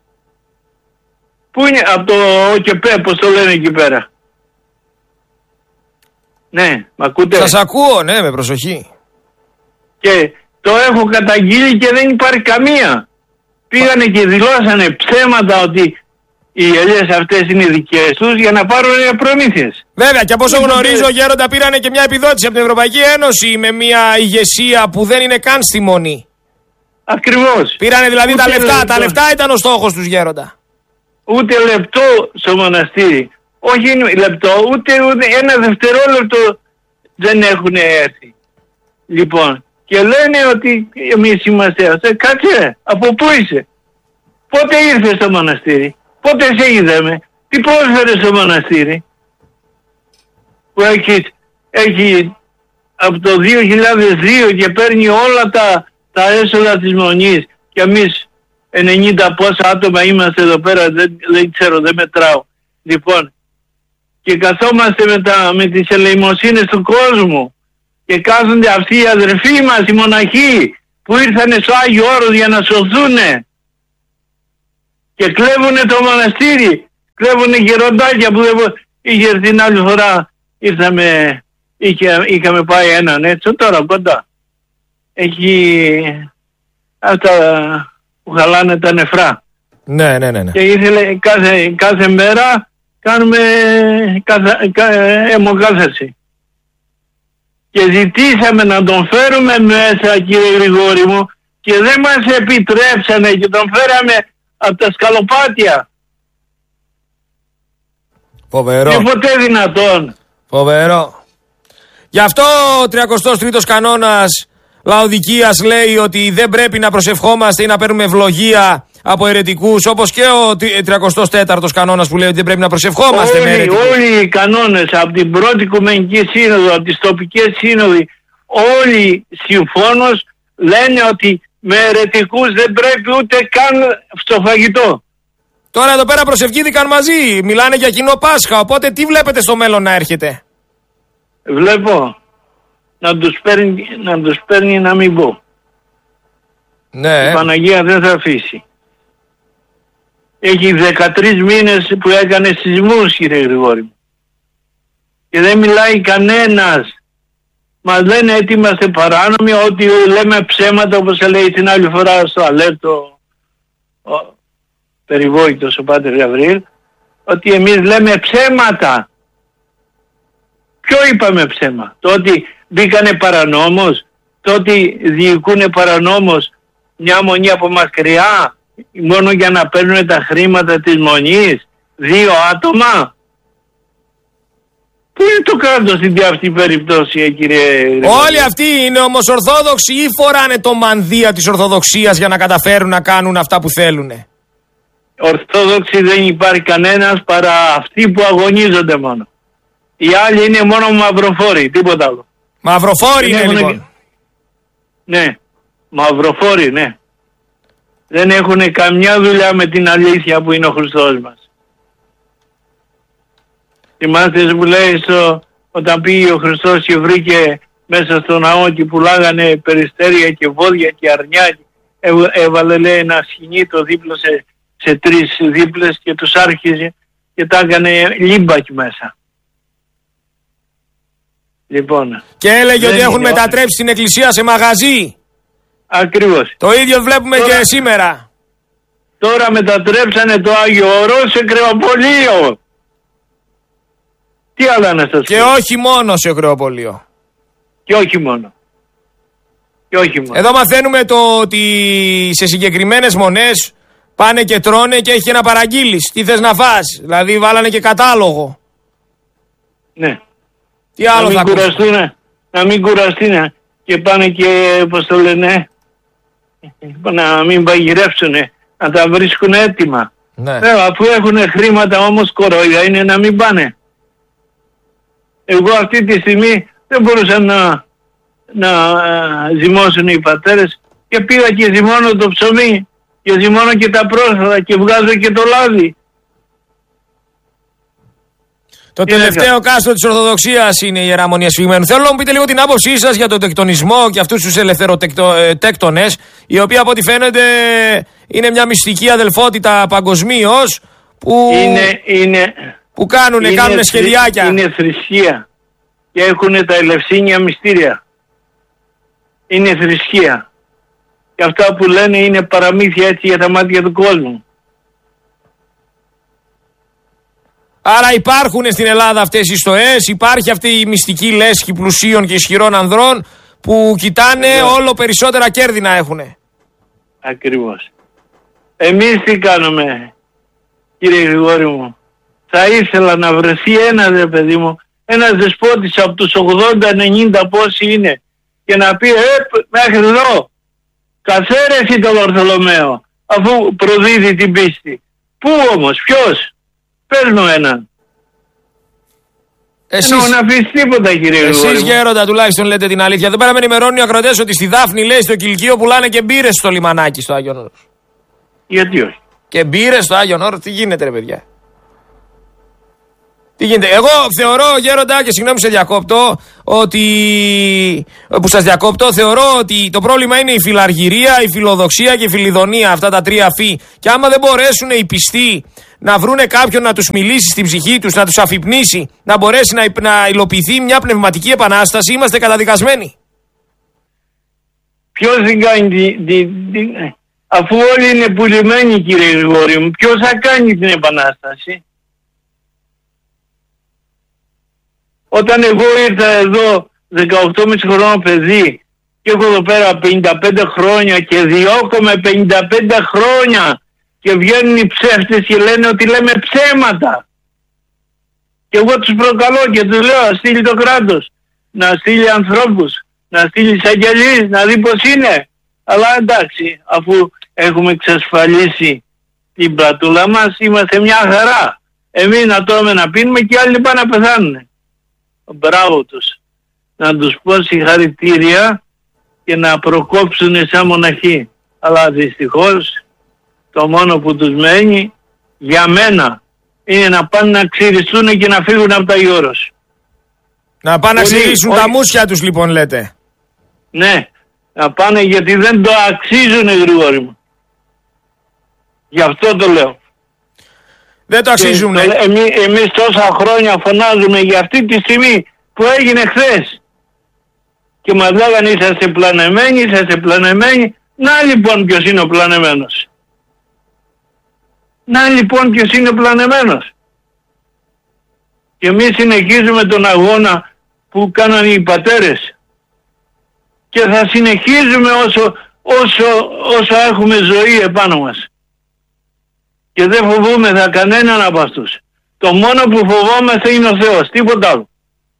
Πού είναι? Από το ΟΚΕΠΕ, πώς το λένε εκεί πέρα. Ναι, μ' ακούτε? Σας ακούω, ναι, με προσοχή. Και το έχω καταγγείλει και δεν υπάρχει καμία. Πήγανε και δηλώσανε ψέματα ότι οι ελιές αυτές είναι δικές τους για να πάρουν προμήθειες. Βέβαια, και από όσο γνωρίζω, γέροντα, πήρανε και μια επιδότηση από την Ευρωπαϊκή Ένωση με μια ηγεσία που δεν είναι καν στη Μονή. Ακριβώς. Πήρανε δηλαδή τα λεφτά. Τα λεφτά ήταν ο στόχος τους, γέροντα. Ούτε λεπτό στο μοναστήρι. Όχι λεπτό, ούτε ένα δευτερόλεπτο δεν έχουν έρθει. Λοιπόν, και λένε ότι εμείς είμαστε αυτοί. Κάτσε, από πού είσαι? Πότε ήρθες στο μοναστήρι? Πότε σε είδαμε? Τι πρόσφερες στο μοναστήρι? Που έχει από το 2002 και παίρνει όλα τα έσοδα της Μονής και εμείς 90 πόσα άτομα είμαστε εδώ πέρα, δεν ξέρω, δεν μετράω. Λοιπόν, και καθόμαστε με τις ελεημοσύνες του κόσμου και κάθονται αυτοί οι αδερφοί μας, οι μοναχοί που ήρθανε στο Άγιο Όρος για να σωθούνε και κλέβουνε το μοναστήρι, κλέβουνε γεροντάκια που δεν είχε την άλλη φορά. Είχαμε πάει έναν έτσι τώρα κοντά. Έχει αυτά που χαλάνε τα νεφρά. Ναι. Και ήθελε κάθε μέρα κάνουμε αιμοκάθαρση. Και ζητήσαμε να τον φέρουμε μέσα, κύριε Γρηγόρη μου, και δεν μας επιτρέψανε και τον φέραμε από τα σκαλοπάτια. Φοβερό. Και ποτέ δυνατόν. Φοβερό. Γι' αυτό ο 33ος κανόνας Λαοδικίας λέει ότι δεν πρέπει να προσευχόμαστε ή να παίρνουμε ευλογία από αιρετικούς, όπως και ο 34ος κανόνας που λέει ότι δεν πρέπει να προσευχόμαστε με αιρετικούς. Όλοι οι κανόνες από την πρώτη Οικουμενική Σύνοδο, από τις τοπικές σύνοδοι, όλοι συμφώνως λένε ότι με αιρετικούς δεν πρέπει ούτε καν στο φαγητό. Τώρα εδώ πέρα προσευχήθηκαν μαζί, μιλάνε για κοινό Πάσχα, οπότε τι βλέπετε στο μέλλον να έρχεται? Βλέπω να τους παίρνει να μην πω. Ναι. Η Παναγία δεν θα αφήσει. Έχει 13 μήνες που έκανε σεισμούς, κύριε Γρηγόρη μου. Και δεν μιλάει κανένας. Μας λένε ότι είμαστε παράνομοι, ότι λέμε ψέματα, όπως λέει την άλλη φορά στο Αλέρτο ο περιβόητος ο Πάτερ Γαβριήλ, ότι εμείς λέμε ψέματα. Ποιο είπαμε ψέμα? Το ότι μπήκανε παρανόμως, το ότι διοικούνε παρανόμως μια μονή από μακριά, μόνο για να παίρνουν τα χρήματα της μονής, 2 άτομα. Πού είναι το κράτος στην αυτή περίπτωση, κύριε? Όλοι αυτοί είναι όμως Ορθόδοξοι ή φοράνε το μανδύα της Ορθοδοξίας για να καταφέρουν να κάνουν αυτά που θέλουνε? Ορθόδοξοι δεν υπάρχει κανένας παρά αυτοί που αγωνίζονται μόνο. Οι άλλοι είναι μόνο μαυροφόροι, τίποτα άλλο. Μαυροφόροι είναι λοιπόν. Ναι, μαυροφόροι, ναι. Δεν έχουν καμιά δουλειά με την αλήθεια που είναι ο Χριστός μας. Θυμάστε που λέει όταν πήγε ο Χριστός και βρήκε μέσα στο ναό και πουλάγανε περιστέρια και βόδια και αρνιά, έβαλε λέει ένα σκηνήτο δίπλο σε 3 δίπλες και τους άρχιζε και τα έκανε λίμπακι μέσα. Λοιπόν, και έλεγε ότι έχουν μετατρέψει την εκκλησία σε μαγαζί. Ακριβώς. Το ίδιο βλέπουμε τώρα, και σήμερα. Τώρα μετατρέψανε το Άγιο Ορό σε κρεοπολείο. Τι άλλα να σας πω? Και όχι μόνο σε κρεοπολείο. Και όχι μόνο. Εδώ μαθαίνουμε το ότι σε συγκεκριμένες μονές πάνε και τρώνε και έχει και να παραγγείλεις. Τι θες να φας? Δηλαδή βάλανε και κατάλογο. Ναι. Τι άλλο θα κουραστούν, να μην κουραστούν και πάνε και, πώς το λένε, να μην παγειρεύσουν, να τα βρίσκουν έτοιμα. Ναι. Αφού έχουν χρήματα όμως κορόιδα είναι να μην πάνε. Εγώ αυτή τη στιγμή δεν μπορούσα να ζυμώσουν οι πατέρες και πήγα και ζυμώνω το ψωμί και ζυμώνω και τα πρόσφατα και βγάζω και το λάδι. Το τελευταίο κάστρο της Ορθοδοξίας είναι η Ιερά Μονή Εσφυγμένου. Θέλω να μου πείτε λίγο την άποψή σας για τον τεκτονισμό και αυτούς τους ελευθεροτέκτονες, οι οποίοι από ό,τι φαίνεται είναι μια μυστική αδελφότητα παγκοσμίως που κάνουν σχεδιάκια. Είναι θρησκεία και έχουν τα ελευσίνια μυστήρια. Είναι θρησκεία. Και αυτά που λένε είναι παραμύθια έτσι για τα μάτια του κόσμου. Άρα υπάρχουν στην Ελλάδα αυτές οι ιστοές, υπάρχει αυτή η μυστική λέσχη πλουσίων και ισχυρών ανδρών που κοιτάνε όλο περισσότερα κέρδη να έχουνε. Ακριβώς. Εμείς τι κάνουμε, κύριε Γρηγόρη μου? Θα ήθελα να βρεθεί παιδί μου, ένας δεσπότης από τους 80-90 πόσοι είναι και να πει μέχρι εδώ καθαίρεση τον Βαρθολομαίο αφού προδίδει την πίστη. Πού όμως, ποιος? Πες μου έναν. Εσείς, να αφήσεις τίποτα, κύριε Γρηγόρη. Εσείς γέροντα τουλάχιστον λέτε την αλήθεια. Εδώ πέρα με ενημερώνουν οι ακροατές ότι στη Δάφνη, λέει, στο Κιλκείο πουλάνε και μπύρες στο λιμανάκι στο Άγιον Όρος. Γιατί όχι? Και μπύρες στο Άγιον Όρος, τι γίνεται ρε παιδιά? Τι γίνεται? Εγώ θεωρώ, Γέροντα, και συγγνώμη σε διακόπτω, που σας διακόπτω, θεωρώ ότι το πρόβλημα είναι η φιλαργυρία, η φιλοδοξία και η φιλιδονία, αυτά τα 3 φι. Και άμα δεν μπορέσουν οι πιστοί να βρούνε κάποιον να τους μιλήσει στην ψυχή τους, να τους αφυπνήσει, να μπορέσει να υλοποιηθεί μια πνευματική επανάσταση, είμαστε καταδικασμένοι. Ποιος δεν κάνει αφού όλοι είναι πουλημένοι, κύριε Γρηγόρη μου, ποιος θα κάνει την επανάσταση? Όταν εγώ ήρθα εδώ 18,5 χρόνο παιδί και έχω εδώ πέρα 55 χρόνια και διώκομαι 55 χρόνια και βγαίνουν οι ψεύτες και λένε ότι λέμε ψέματα. Και εγώ τους προκαλώ και τους λέω: να στείλει το κράτος, να στείλει ανθρώπους, να στείλει εισαγγελείς, να δει πως είναι. Αλλά εντάξει, αφού έχουμε εξασφαλίσει την πρατούλα μας, είμαστε μια χαρά. Εμείς να τρώμε, να πίνουμε και άλλοι πάνε να πεθάνουν. Μπράβο τους. Να τους πω συγχαρητήρια και να προκόψουν σαν μοναχοί. Αλλά δυστυχώς το μόνο που τους μένει για μένα είναι να πάνε να ξυριστούν και να φύγουν από τα Γιώρος. Να πάνε να ξυρίσουν τα μουσια τους, λοιπόν, λέτε? Ναι, να πάνε, γιατί δεν το αξίζουν, Γρηγόρη μου. Γι' αυτό το λέω. Δεν το αξίζουν. Εμείς τόσα χρόνια φωνάζουμε για αυτή τη στιγμή που έγινε χθες. Και μας λέγανε είσαστε πλανεμένοι, είσαστε πλανεμένοι. Να λοιπόν ποιος είναι ο πλανεμένος. Να λοιπόν ποιος είναι ο πλανεμένος. Και εμείς συνεχίζουμε τον αγώνα που κάνανε οι πατέρες. Και θα συνεχίζουμε όσο έχουμε ζωή επάνω μας. Και δεν φοβούμεθα κανέναν από αυτούς. Το μόνο που φοβόμαστε είναι ο Θεός, τίποτα άλλο.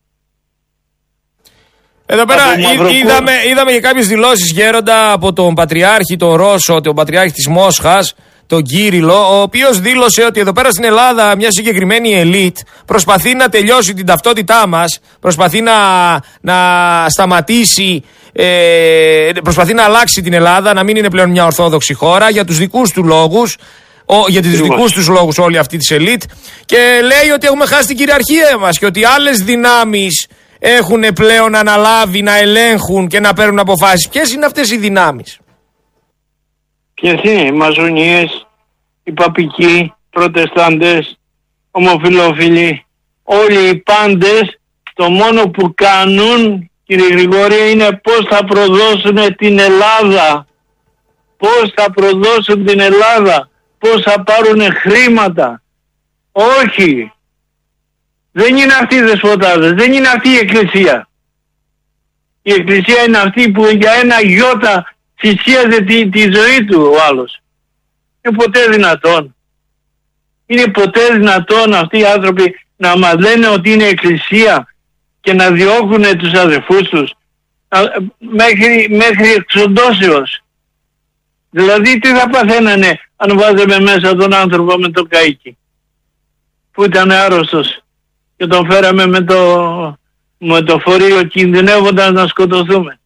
Εδώ πέρα είδαμε και κάποιες δηλώσεις, Γέροντα, από τον Πατριάρχη, τον Ρώσο, τον Πατριάρχη της Μόσχας, τον Κύριλλο, ο οποίος δήλωσε ότι εδώ πέρα στην Ελλάδα μια συγκεκριμένη ελίτ προσπαθεί να τελειώσει την ταυτότητά μας, προσπαθεί να σταματήσει, προσπαθεί να αλλάξει την Ελλάδα, να μην είναι πλέον μια ορθόδοξη χώρα για τους δικούς του λόγους. Για τους δικούς τους λόγους όλη αυτή της ελίτ, και λέει ότι έχουμε χάσει την κυριαρχία μας και ότι άλλες δυνάμεις έχουν πλέον αναλάβει να ελέγχουν και να παίρνουν αποφάσεις. Ποιες είναι αυτές οι δυνάμεις? Ποιες είναι? Οι μαζονίες, οι παπικοί, οι προτεστάντες, ομοφιλόφιλοι, όλοι οι πάντες. Το μόνο που κάνουν, κύριε Γρηγόρη, είναι πώς θα προδώσουν την Ελλάδα. Πώς θα προδώσουν την Ελλάδα. Πώς θα πάρουν χρήματα. Όχι. Δεν είναι αυτοί οι δεσποτάδες. Δεν είναι αυτή η Εκκλησία. Η Εκκλησία είναι αυτή που για ένα γιώτα θυσίαζε τη ζωή του ο άλλος. Είναι ποτέ δυνατόν? Είναι ποτέ δυνατόν αυτοί οι άνθρωποι να μας λένε ότι είναι Εκκλησία και να διώκουν τους αδελφούς τους μέχρι εξοντώσεως? Δηλαδή τι θα παθαίνανε αν βάζαμε μέσα τον άνθρωπο με το καΐκι που ήταν άρρωστος και τον φέραμε με το φορείο κινδυνεύοντας να σκοτωθούμε.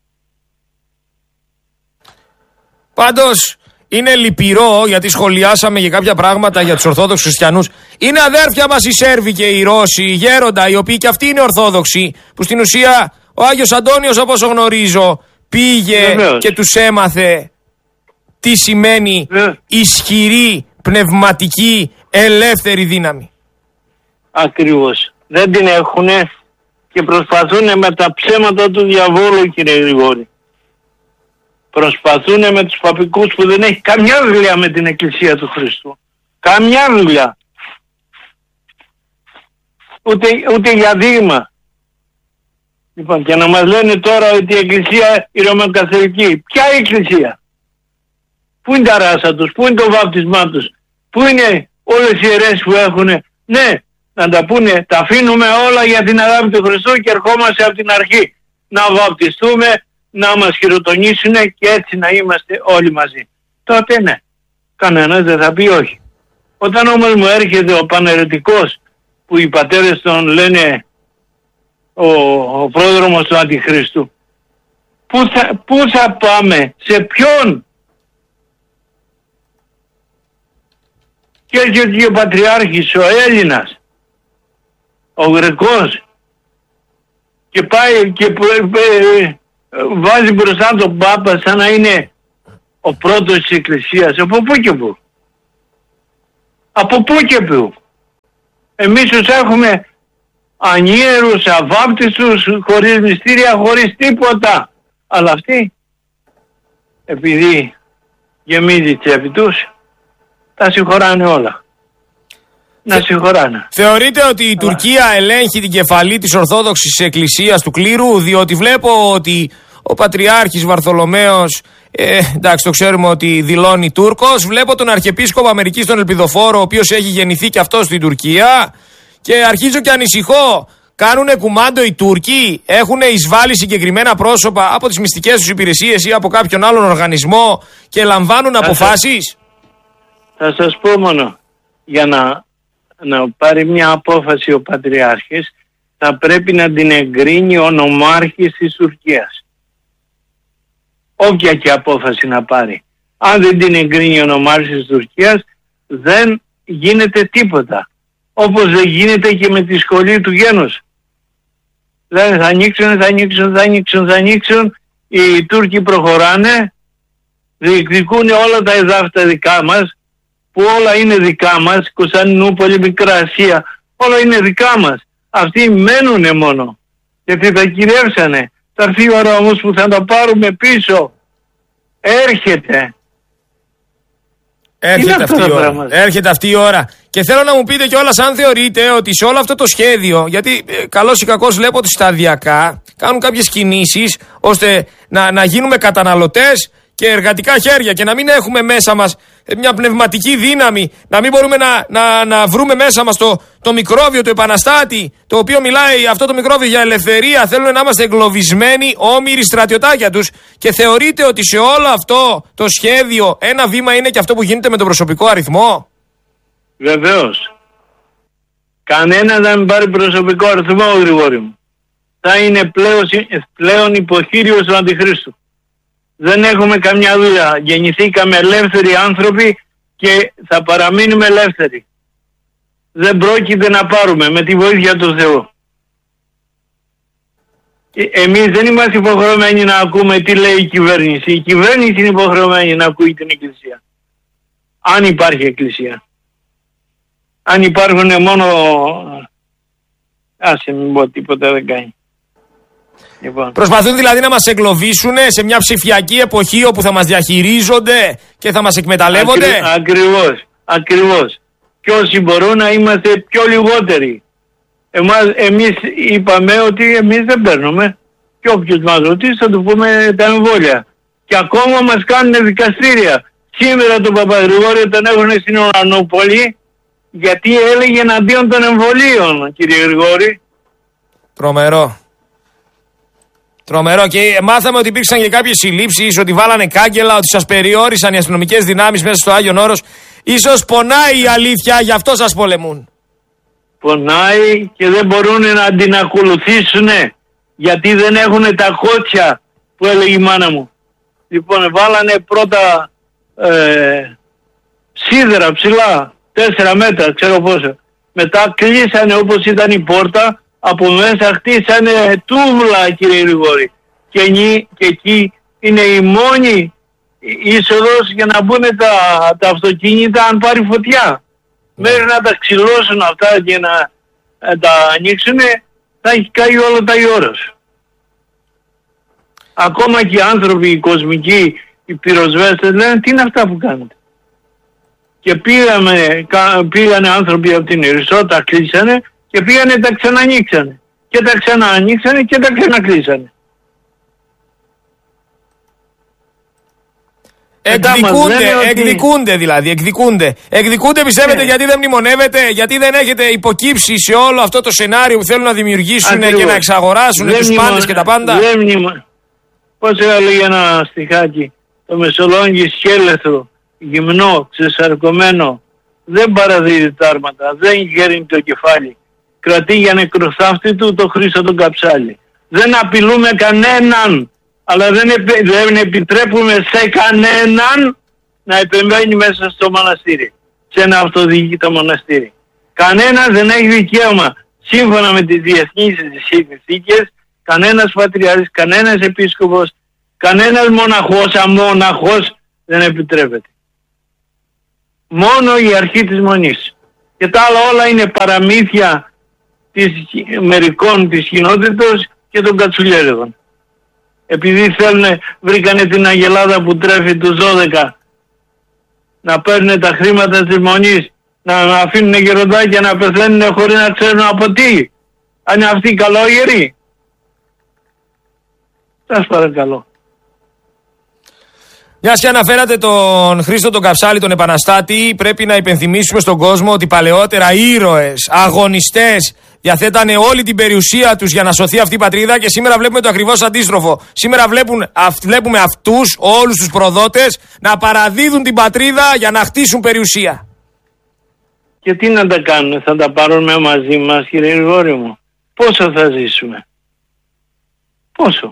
Πάντως είναι λυπηρό, γιατί σχολιάσαμε για κάποια πράγματα για τους Ορθόδοξους Χριστιανούς. Είναι αδέρφια μας οι Σέρβοι και οι Ρώσοι, Γέροντα, οι οποίοι και αυτοί είναι Ορθόδοξοι, που στην ουσία ο Άγιος Αντώνιος, όπως γνωρίζω, πήγε και τους έμαθε τι σημαίνει ισχυρή, πνευματική, ελεύθερη δύναμη. Ακριβώς. Δεν την έχουνε και προσπαθούν με τα ψέματα του διαβόλου, κύριε Γρηγόρη. Προσπαθούν με τους παπικούς που δεν έχει καμιά δουλειά με την Εκκλησία του Χριστού. Καμιά δουλειά. Ούτε για δείγμα. Λοιπόν, και να μας λένε τώρα ότι η Εκκλησία η Ρωμαιοκαθολική. Ποια Εκκλησία? Πού είναι τα ράσα τους? Πού είναι το βάπτισμά τους? Πού είναι όλες οι ιερές που έχουνε? Ναι, να τα πούνε, τα αφήνουμε όλα για την αγάπη του Χριστού και ερχόμαστε από την αρχή. Να βαπτιστούμε, να μας χειροτονήσουν και έτσι να είμαστε όλοι μαζί. Τότε ναι, κανένας δεν θα πει όχι. Όταν όμως μου έρχεται ο παναιρετικός που οι πατέρες τον λένε ο πρόδρομος του Αντιχρίστου, πού θα πάμε, σε ποιον? Και έρχεται και ο Πατριάρχης, ο Έλληνας, ο Γρεκός, και πάει και βάζει μπροστά τον Πάπα σαν να είναι ο πρώτος της Εκκλησίας. Από πού και πού? Από πού και πού? Εμείς τους έχουμε ανίερους, αβάπτιστους, χωρίς μυστήρια, χωρίς τίποτα. Αλλά αυτοί, επειδή γεμίζει η τσέπη τους, τα συγχωράνε όλα. Να συγχωράνε. Θεωρείτε ότι η Τουρκία ελέγχει την κεφαλή της Ορθόδοξης Εκκλησίας του κλήρου? Διότι βλέπω ότι ο Πατριάρχης Βαρθολομαίος, εντάξει, το ξέρουμε ότι δηλώνει Τούρκος. Βλέπω τον Αρχιεπίσκοπο Αμερικής, τον Ελπιδοφόρο, ο οποίος έχει γεννηθεί και αυτός στην Τουρκία, και αρχίζω και ανησυχώ. Κάνουνε κουμάντο οι Τούρκοι? Έχουν εισβάλει συγκεκριμένα πρόσωπα από τις μυστικές τους υπηρεσίες ή από κάποιον άλλον οργανισμό και λαμβάνουν αποφάσεις? Θα σας πω μόνο, για να πάρει μια απόφαση ο Πατριάρχης, θα πρέπει να την εγκρίνει ο νομάρχης της Τουρκίας. Όποια και απόφαση να πάρει. Αν δεν την εγκρίνει ο νομάρχης της Τουρκίας, δεν γίνεται τίποτα. Όπως δεν γίνεται και με τη σχολή του γένους. Δηλαδή θα ανοίξουν, οι Τούρκοι προχωράνε, διεκδικούν όλα τα εδάφη τα δικά μας, που όλα είναι δικά μας, Κωνσταντινούπολη, Μικρά Ασία, όλα είναι δικά μας. Αυτοί μένουνε μόνο, γιατί τα κυριεύσανε. Θα έρθει η ώρα όμως που θα τα πάρουμε πίσω. Έρχεται αυτή η ώρα. Και θέλω να μου πείτε κιόλας αν θεωρείτε ότι σε όλο αυτό το σχέδιο, γιατί καλώς ή κακώς βλέπω ότι σταδιακά κάνουν κάποιες κινήσεις ώστε να γίνουμε καταναλωτές και εργατικά χέρια και να μην έχουμε μέσα μας μια πνευματική δύναμη, να μην μπορούμε να βρούμε μέσα μας το μικρόβιο, το επαναστάτη, το οποίο μιλάει αυτό το μικρόβιο για ελευθερία. Θέλουν να είμαστε εγκλωβισμένοι όμοιροι στρατιωτάκια τους. Και θεωρείτε ότι σε όλο αυτό το σχέδιο ένα βήμα είναι και αυτό που γίνεται με τον προσωπικό αριθμό? Βεβαίως. Κανένα δεν πάρει προσωπικό αριθμό, Γρηγόρη μου. Θα είναι πλέον υποχείριος του Αντιχρίστου. Δεν έχουμε καμιά δουλειά. Γεννηθήκαμε ελεύθεροι άνθρωποι και θα παραμείνουμε ελεύθεροι. Δεν πρόκειται να πάρουμε με τη βοήθεια του Θεού. Εμείς δεν είμαστε υποχρεωμένοι να ακούμε τι λέει η κυβέρνηση. Η κυβέρνηση είναι υποχρεωμένη να ακούει την Εκκλησία. Αν υπάρχει Εκκλησία. Αν υπάρχουν μόνο... Άσε μην πω τίποτα δεν κάνει. Λοιπόν. Προσπαθούν δηλαδή να μας εγκλωβίσουν σε μια ψηφιακή εποχή όπου θα μας διαχειρίζονται και θα μας εκμεταλλεύονται. Ακριβώς. Και όσοι μπορούν να είμαστε πιο λιγότεροι. Εμείς είπαμε ότι εμείς δεν παίρνουμε. Και όποιος μας ρωτήσει θα του πούμε τα εμβόλια. Και ακόμα μας κάνουν δικαστήρια. Σήμερα τον Παπαγρηγόρη τον έχουν στην Ουρανούπολη γιατί έλεγε εναντίον των εμβολίων, κύριε Γρηγόρη. Τρομερό. Και μάθαμε ότι υπήρξαν και κάποιες συλλήψεις, ότι βάλανε κάγκελα, ότι σας περιόρισαν οι αστυνομικές δυνάμεις μέσα στο Άγιον Όρος. Ίσως πονάει η αλήθεια, γι' αυτό σας πολεμούν. Πονάει και δεν μπορούν να την ακολουθήσουν γιατί δεν έχουν τα κότσια που έλεγε η μάνα μου. Λοιπόν, βάλανε πρώτα σίδερα ψηλά, 4 μέτρα, ξέρω πόσο. Μετά κλείσανε όπως ήταν η πόρτα, από μέσα χτίσανε τούβλα, κύριε Γρηγόρη. Και εκεί είναι η μόνη είσοδος για να μπουν τα αυτοκίνητα αν πάρει φωτιά. Μέχρι να τα ξυλώσουν αυτά και να τα ανοίξουν, θα έχει καεί όλο τα Όρος. Ακόμα και οι άνθρωποι, οι κοσμικοί, οι πυροσβέστες λένε τι είναι αυτά που κάνετε. Και πήγανε άνθρωποι από την Ιερισσό, τα κλείσανε και πήγανε τα ξανανοίξανε. Και τα ξανανοίξανε και τα ξανακλείσανε. Εκδικούνται πιστεύετε γιατί δεν μνημονεύετε, γιατί δεν έχετε υποκύψει σε όλο αυτό το σενάριο που θέλουν να δημιουργήσουν και να εξαγοράσουν τους πάντες και τα πάντα. Πώς έλεγε ένα στιχάκι, το Μεσολόγγι σκέλεθρο, γυμνό, ξεσαρκωμένο, δεν παραδίδει τα άρματα, δεν γέρνει το κεφάλι. Κρατεί για νεκροθάφτη του το Χρήστο τον καψάλι. Δεν απειλούμε κανέναν, αλλά δεν επιτρέπουμε σε κανέναν να επεμβαίνει μέσα στο μοναστήρι, σε ένα αυτοδιοικητό μοναστήρι. Κανένας δεν έχει δικαίωμα σύμφωνα με τις διεθνείς συνθήκες, κανένας πατριάρχης, κανένας επίσκοπος, κανένας μοναχός, αμόναχος δεν επιτρέπεται. Μόνο η αρχή της Μονής. Και τα άλλα όλα είναι παραμύθια μερικών της κοινότητας και των κατσουλιέριδων. Επειδή βρήκανε την αγελάδα που τρέφει τους 12 να παίρνουν τα χρήματα της Μονής, να αφήνουν γεροντάκια να πεθαίνουν χωρίς να ξέρουν από τι. Αν είναι αυτοί καλόγεροι. Σας παρακαλώ. Μιας και αναφέρατε τον Χρήστο τον Καψάλη, τον επαναστάτη, πρέπει να υπενθυμίσουμε στον κόσμο ότι παλαιότερα ήρωες, αγωνιστές διαθέτανε όλη την περιουσία τους για να σωθεί αυτή η πατρίδα και σήμερα βλέπουμε το ακριβώς αντίστροφο. Σήμερα βλέπουμε αυτούς, όλους τους προδότες, να παραδίδουν την πατρίδα για να χτίσουν περιουσία. Και τι να τα κάνουμε, θα τα πάρουμε μαζί μας, κύριε Γρηγόρη μου. Πόσο θα ζήσουμε? Πόσο?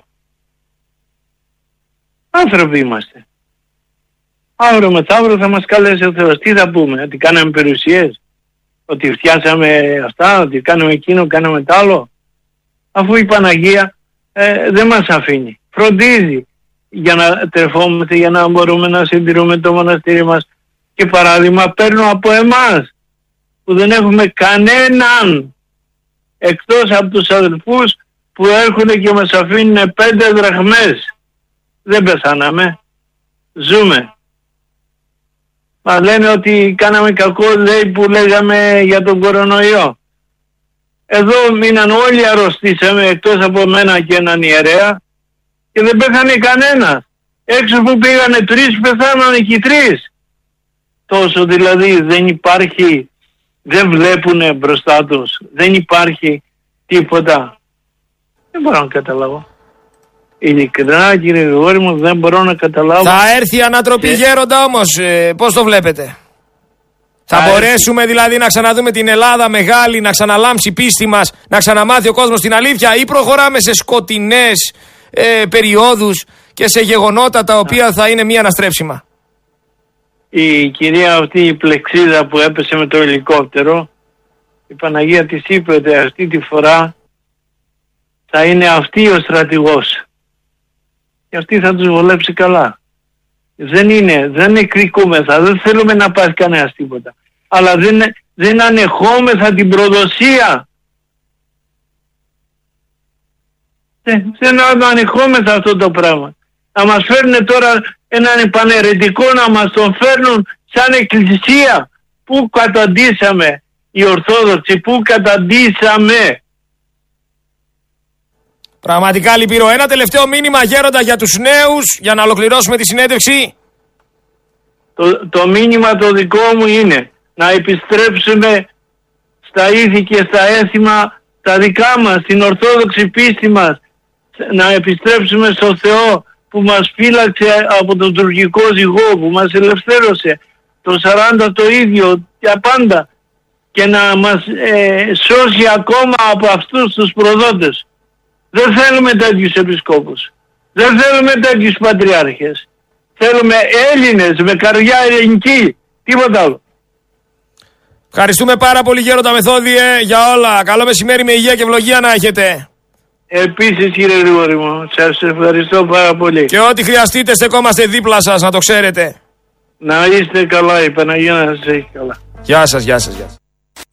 Άνθρωποι είμαστε. Αύριο μεθαύριο θα μας καλέσει ο Θεός. Τι θα πούμε? Ότι κάναμε περιουσίες? Ότι φτιάσαμε αυτά? Ότι κάναμε εκείνο, κάναμε τ' άλλο? Αφού η Παναγία δεν μας αφήνει. Φροντίζει για να τρεφόμαστε, για να μπορούμε να συντηρούμε το μοναστήρι μας. Και παράδειγμα παίρνω από εμάς που δεν έχουμε κανέναν εκτός από τους αδελφούς που έρχονται και μας αφήνουν 5 δραχμές. Δεν πεθάναμε. Ζούμε. Μας λένε ότι κάναμε κακό, λέει, που λέγαμε για τον κορονοϊό. Εδώ μείναν όλοι, αρρωστήσαμε εκτός από μένα και έναν ιερέα και δεν πέθανε κανένας. Έξω που πήγανε 3 πεθάνανε και 3. Τόσο δηλαδή δεν υπάρχει, δεν βλέπουνε μπροστά τους, δεν υπάρχει τίποτα. Δεν μπορώ να καταλάβω. Ειλικρινά, κύριε Γρηγόρη μου, δεν μπορώ να καταλάβω. Θα έρθει η ανατροπή γέροντα όμως, πώς το βλέπετε? Θα μπορέσουμε δηλαδή να ξαναδούμε την Ελλάδα μεγάλη, να ξαναλάμψει η πίστη μας, να ξαναμάθει ο κόσμος την αλήθεια, ή προχωράμε σε σκοτεινές περιόδους και σε γεγονότα τα οποία θα είναι μη αναστρέψιμα? Η κυρία αυτή, η πλεξίδα που έπεσε με το ελικόπτερο, η Παναγία της είπε ότι αυτή τη φορά θα είναι αυτή ο στρατηγός. Και αυτή θα τους βολέψει καλά. Δεν εκρικούμεθα, δεν θέλουμε να πάθει κανένας τίποτα. Αλλά δεν ανεχόμεθα την προδοσία. Δεν ανεχόμεθα αυτό το πράγμα. Να μας φέρουν τώρα έναν επαναιρετικό, να μας τον φέρνουν σαν εκκλησία. Πού καταντήσαμε οι Ορθόδοξοι, πού καταντήσαμε? Πραγματικά λυπηρό. Ένα τελευταίο μήνυμα, γέροντα, για τους νέους, για να ολοκληρώσουμε τη συνέντευξη. Το μήνυμα το δικό μου είναι να επιστρέψουμε στα ήθη και στα έθιμα τα δικά μας, την Ορθόδοξη πίστη μας. Να επιστρέψουμε στο Θεό που μας φύλαξε από τον τουρκικό ζυγό, που μας ελευθέρωσε το 40 το ίδιο για πάντα, και να μας σώσει ακόμα από αυτούς τους προδότες. Δεν θέλουμε τέτοιους επισκόπους. Δεν θέλουμε τέτοιους πατριάρχες. Θέλουμε Έλληνες με καρδιά ελληνική. Τίποτα άλλο. Ευχαριστούμε πάρα πολύ, γέροντα Μεθόδιε, για όλα. Καλό μεσημέρι, με υγεία και ευλογία να έχετε. Επίσης, κύριε Γρηγόρη μου, σας ευχαριστώ πάρα πολύ. Και ό,τι χρειαστείτε, στεκόμαστε δίπλα σας, να το ξέρετε. Να είστε καλά, η Παναγία να σας έχει καλά. Γεια σας, γεια σας, γεια σας.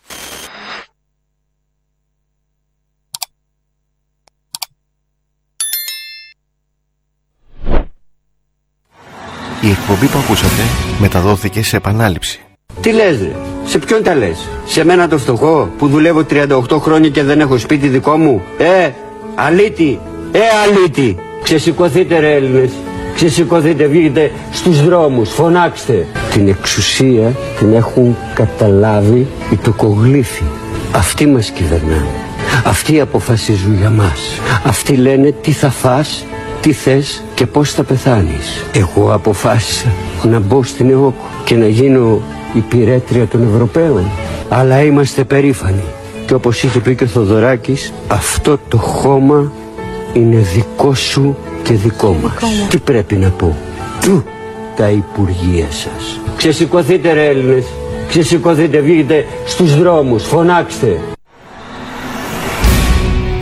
Η εκπομπή που ακούσατε μεταδόθηκε σε επανάληψη. Τι λες ρε, σε ποιον τα λες? Σε μένα το φτωχό που δουλεύω 38 χρόνια και δεν έχω σπίτι δικό μου? Αλήτη, αλήτη. Ξεσηκωθείτε ρε Έλληνες, ξεσηκωθείτε, βγείτε στους δρόμους, φωνάξτε. Την εξουσία την έχουν καταλάβει οι τοκογλύφοι. Αυτοί μας κυβερνάνε, αυτοί αποφασίζουν για μας. Αυτοί λένε τι θα φας, τι θες και πώς θα πεθάνεις. Εγώ αποφάσισα να μπω στην ΕΟΚ και να γίνω υπηρέτρια των Ευρωπαίων. Αλλά είμαστε περήφανοι. Και όπως είχε πει και ο Θοδωράκης, αυτό το χώμα είναι δικό σου και δικό μας. Τι πρέπει να πω? Τα υπουργεία σας. Ξεσηκωθείτε ρε Έλληνες, ξεσηκωθείτε, βγείτε στους δρόμους, φωνάξτε.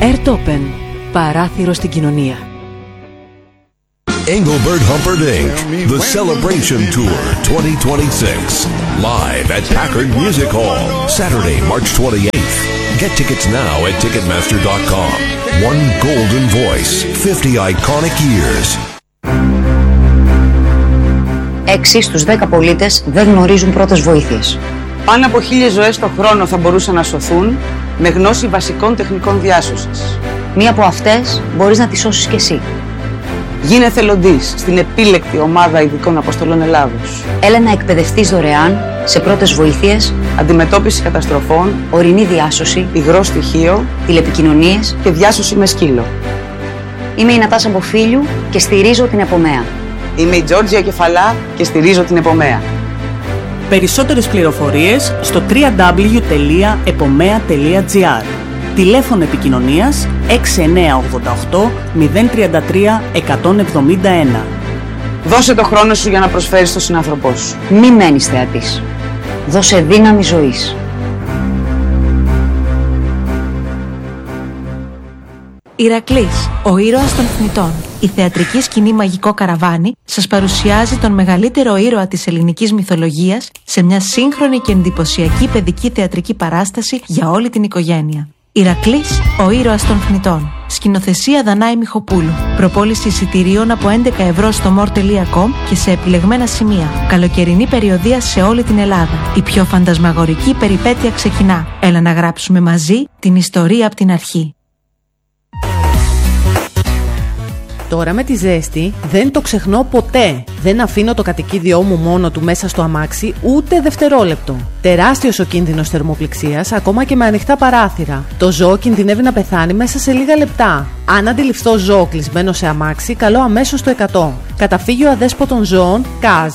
Airtopen. Παράθυρο στην κοινωνία. Engelbert Humperdinck, The Celebration Tour 2026. Live at Packard Music Hall, Saturday, March 28th. Get tickets now at Ticketmaster.com. One golden voice, 50 iconic years. 6 στους 10 πολίτες δεν γνωρίζουν πρώτες βοήθειες. Πάνω από 1.000 ζωές το χρόνο θα μπορούσαν να σωθούν με γνώση βασικών τεχνικών διάσωσης. Μία από αυτές μπορείς να τη σώσεις κι εσύ. Γίνε εθελοντής στην επίλεκτη ομάδα ειδικών αποστολών Ελλάδος. Έλα να εκπαιδευτείς δωρεάν σε πρώτες βοήθειες, αντιμετώπιση καταστροφών, ορεινή διάσωση, υγρό στοιχείο, τηλεπικοινωνίες και διάσωση με σκύλο. Είμαι η Νατάσα Μποφίλιου και στηρίζω την Επομέα. Είμαι η Τζόρτζια Κεφαλά και στηρίζω την Επομέα. Περισσότερες πληροφορίες στο www.epomea.gr. Τηλέφωνο επικοινωνίας 6988 033 171. Δώσε το χρόνο σου για να προσφέρεις στον συνάνθρωπό σου. Μη μένεις θεατής. Δώσε δύναμη ζωής. Ηρακλής, ο ήρωας των θνητών. Η θεατρική σκηνή Μαγικό Καραβάνι σας παρουσιάζει τον μεγαλύτερο ήρωα της ελληνικής μυθολογίας σε μια σύγχρονη και εντυπωσιακή παιδική θεατρική παράσταση για όλη την οικογένεια. Ηρακλής, ο ήρωας των θνητών. Σκηνοθεσία Δανάη Μιχοπούλου. Προπόληση εισιτηρίων από 11 ευρώ στο more.com και σε επιλεγμένα σημεία. Καλοκαιρινή περιοδεία σε όλη την Ελλάδα. Η πιο φαντασμαγορική περιπέτεια ξεκινά. Έλα να γράψουμε μαζί την ιστορία από την αρχή. Τώρα με τη ζέστη δεν το ξεχνώ ποτέ. Δεν αφήνω το κατοικίδιό μου μόνο του μέσα στο αμάξι ούτε δευτερόλεπτο. Τεράστιος ο κίνδυνος θερμοπληξίας ακόμα και με ανοιχτά παράθυρα. Το ζώο κινδυνεύει να πεθάνει μέσα σε λίγα λεπτά. Αν αντιληφθώ ζώο κλεισμένο σε αμάξι, καλώ αμέσως το 100. Καταφύγιο αδέσποτων ζώων CAZ.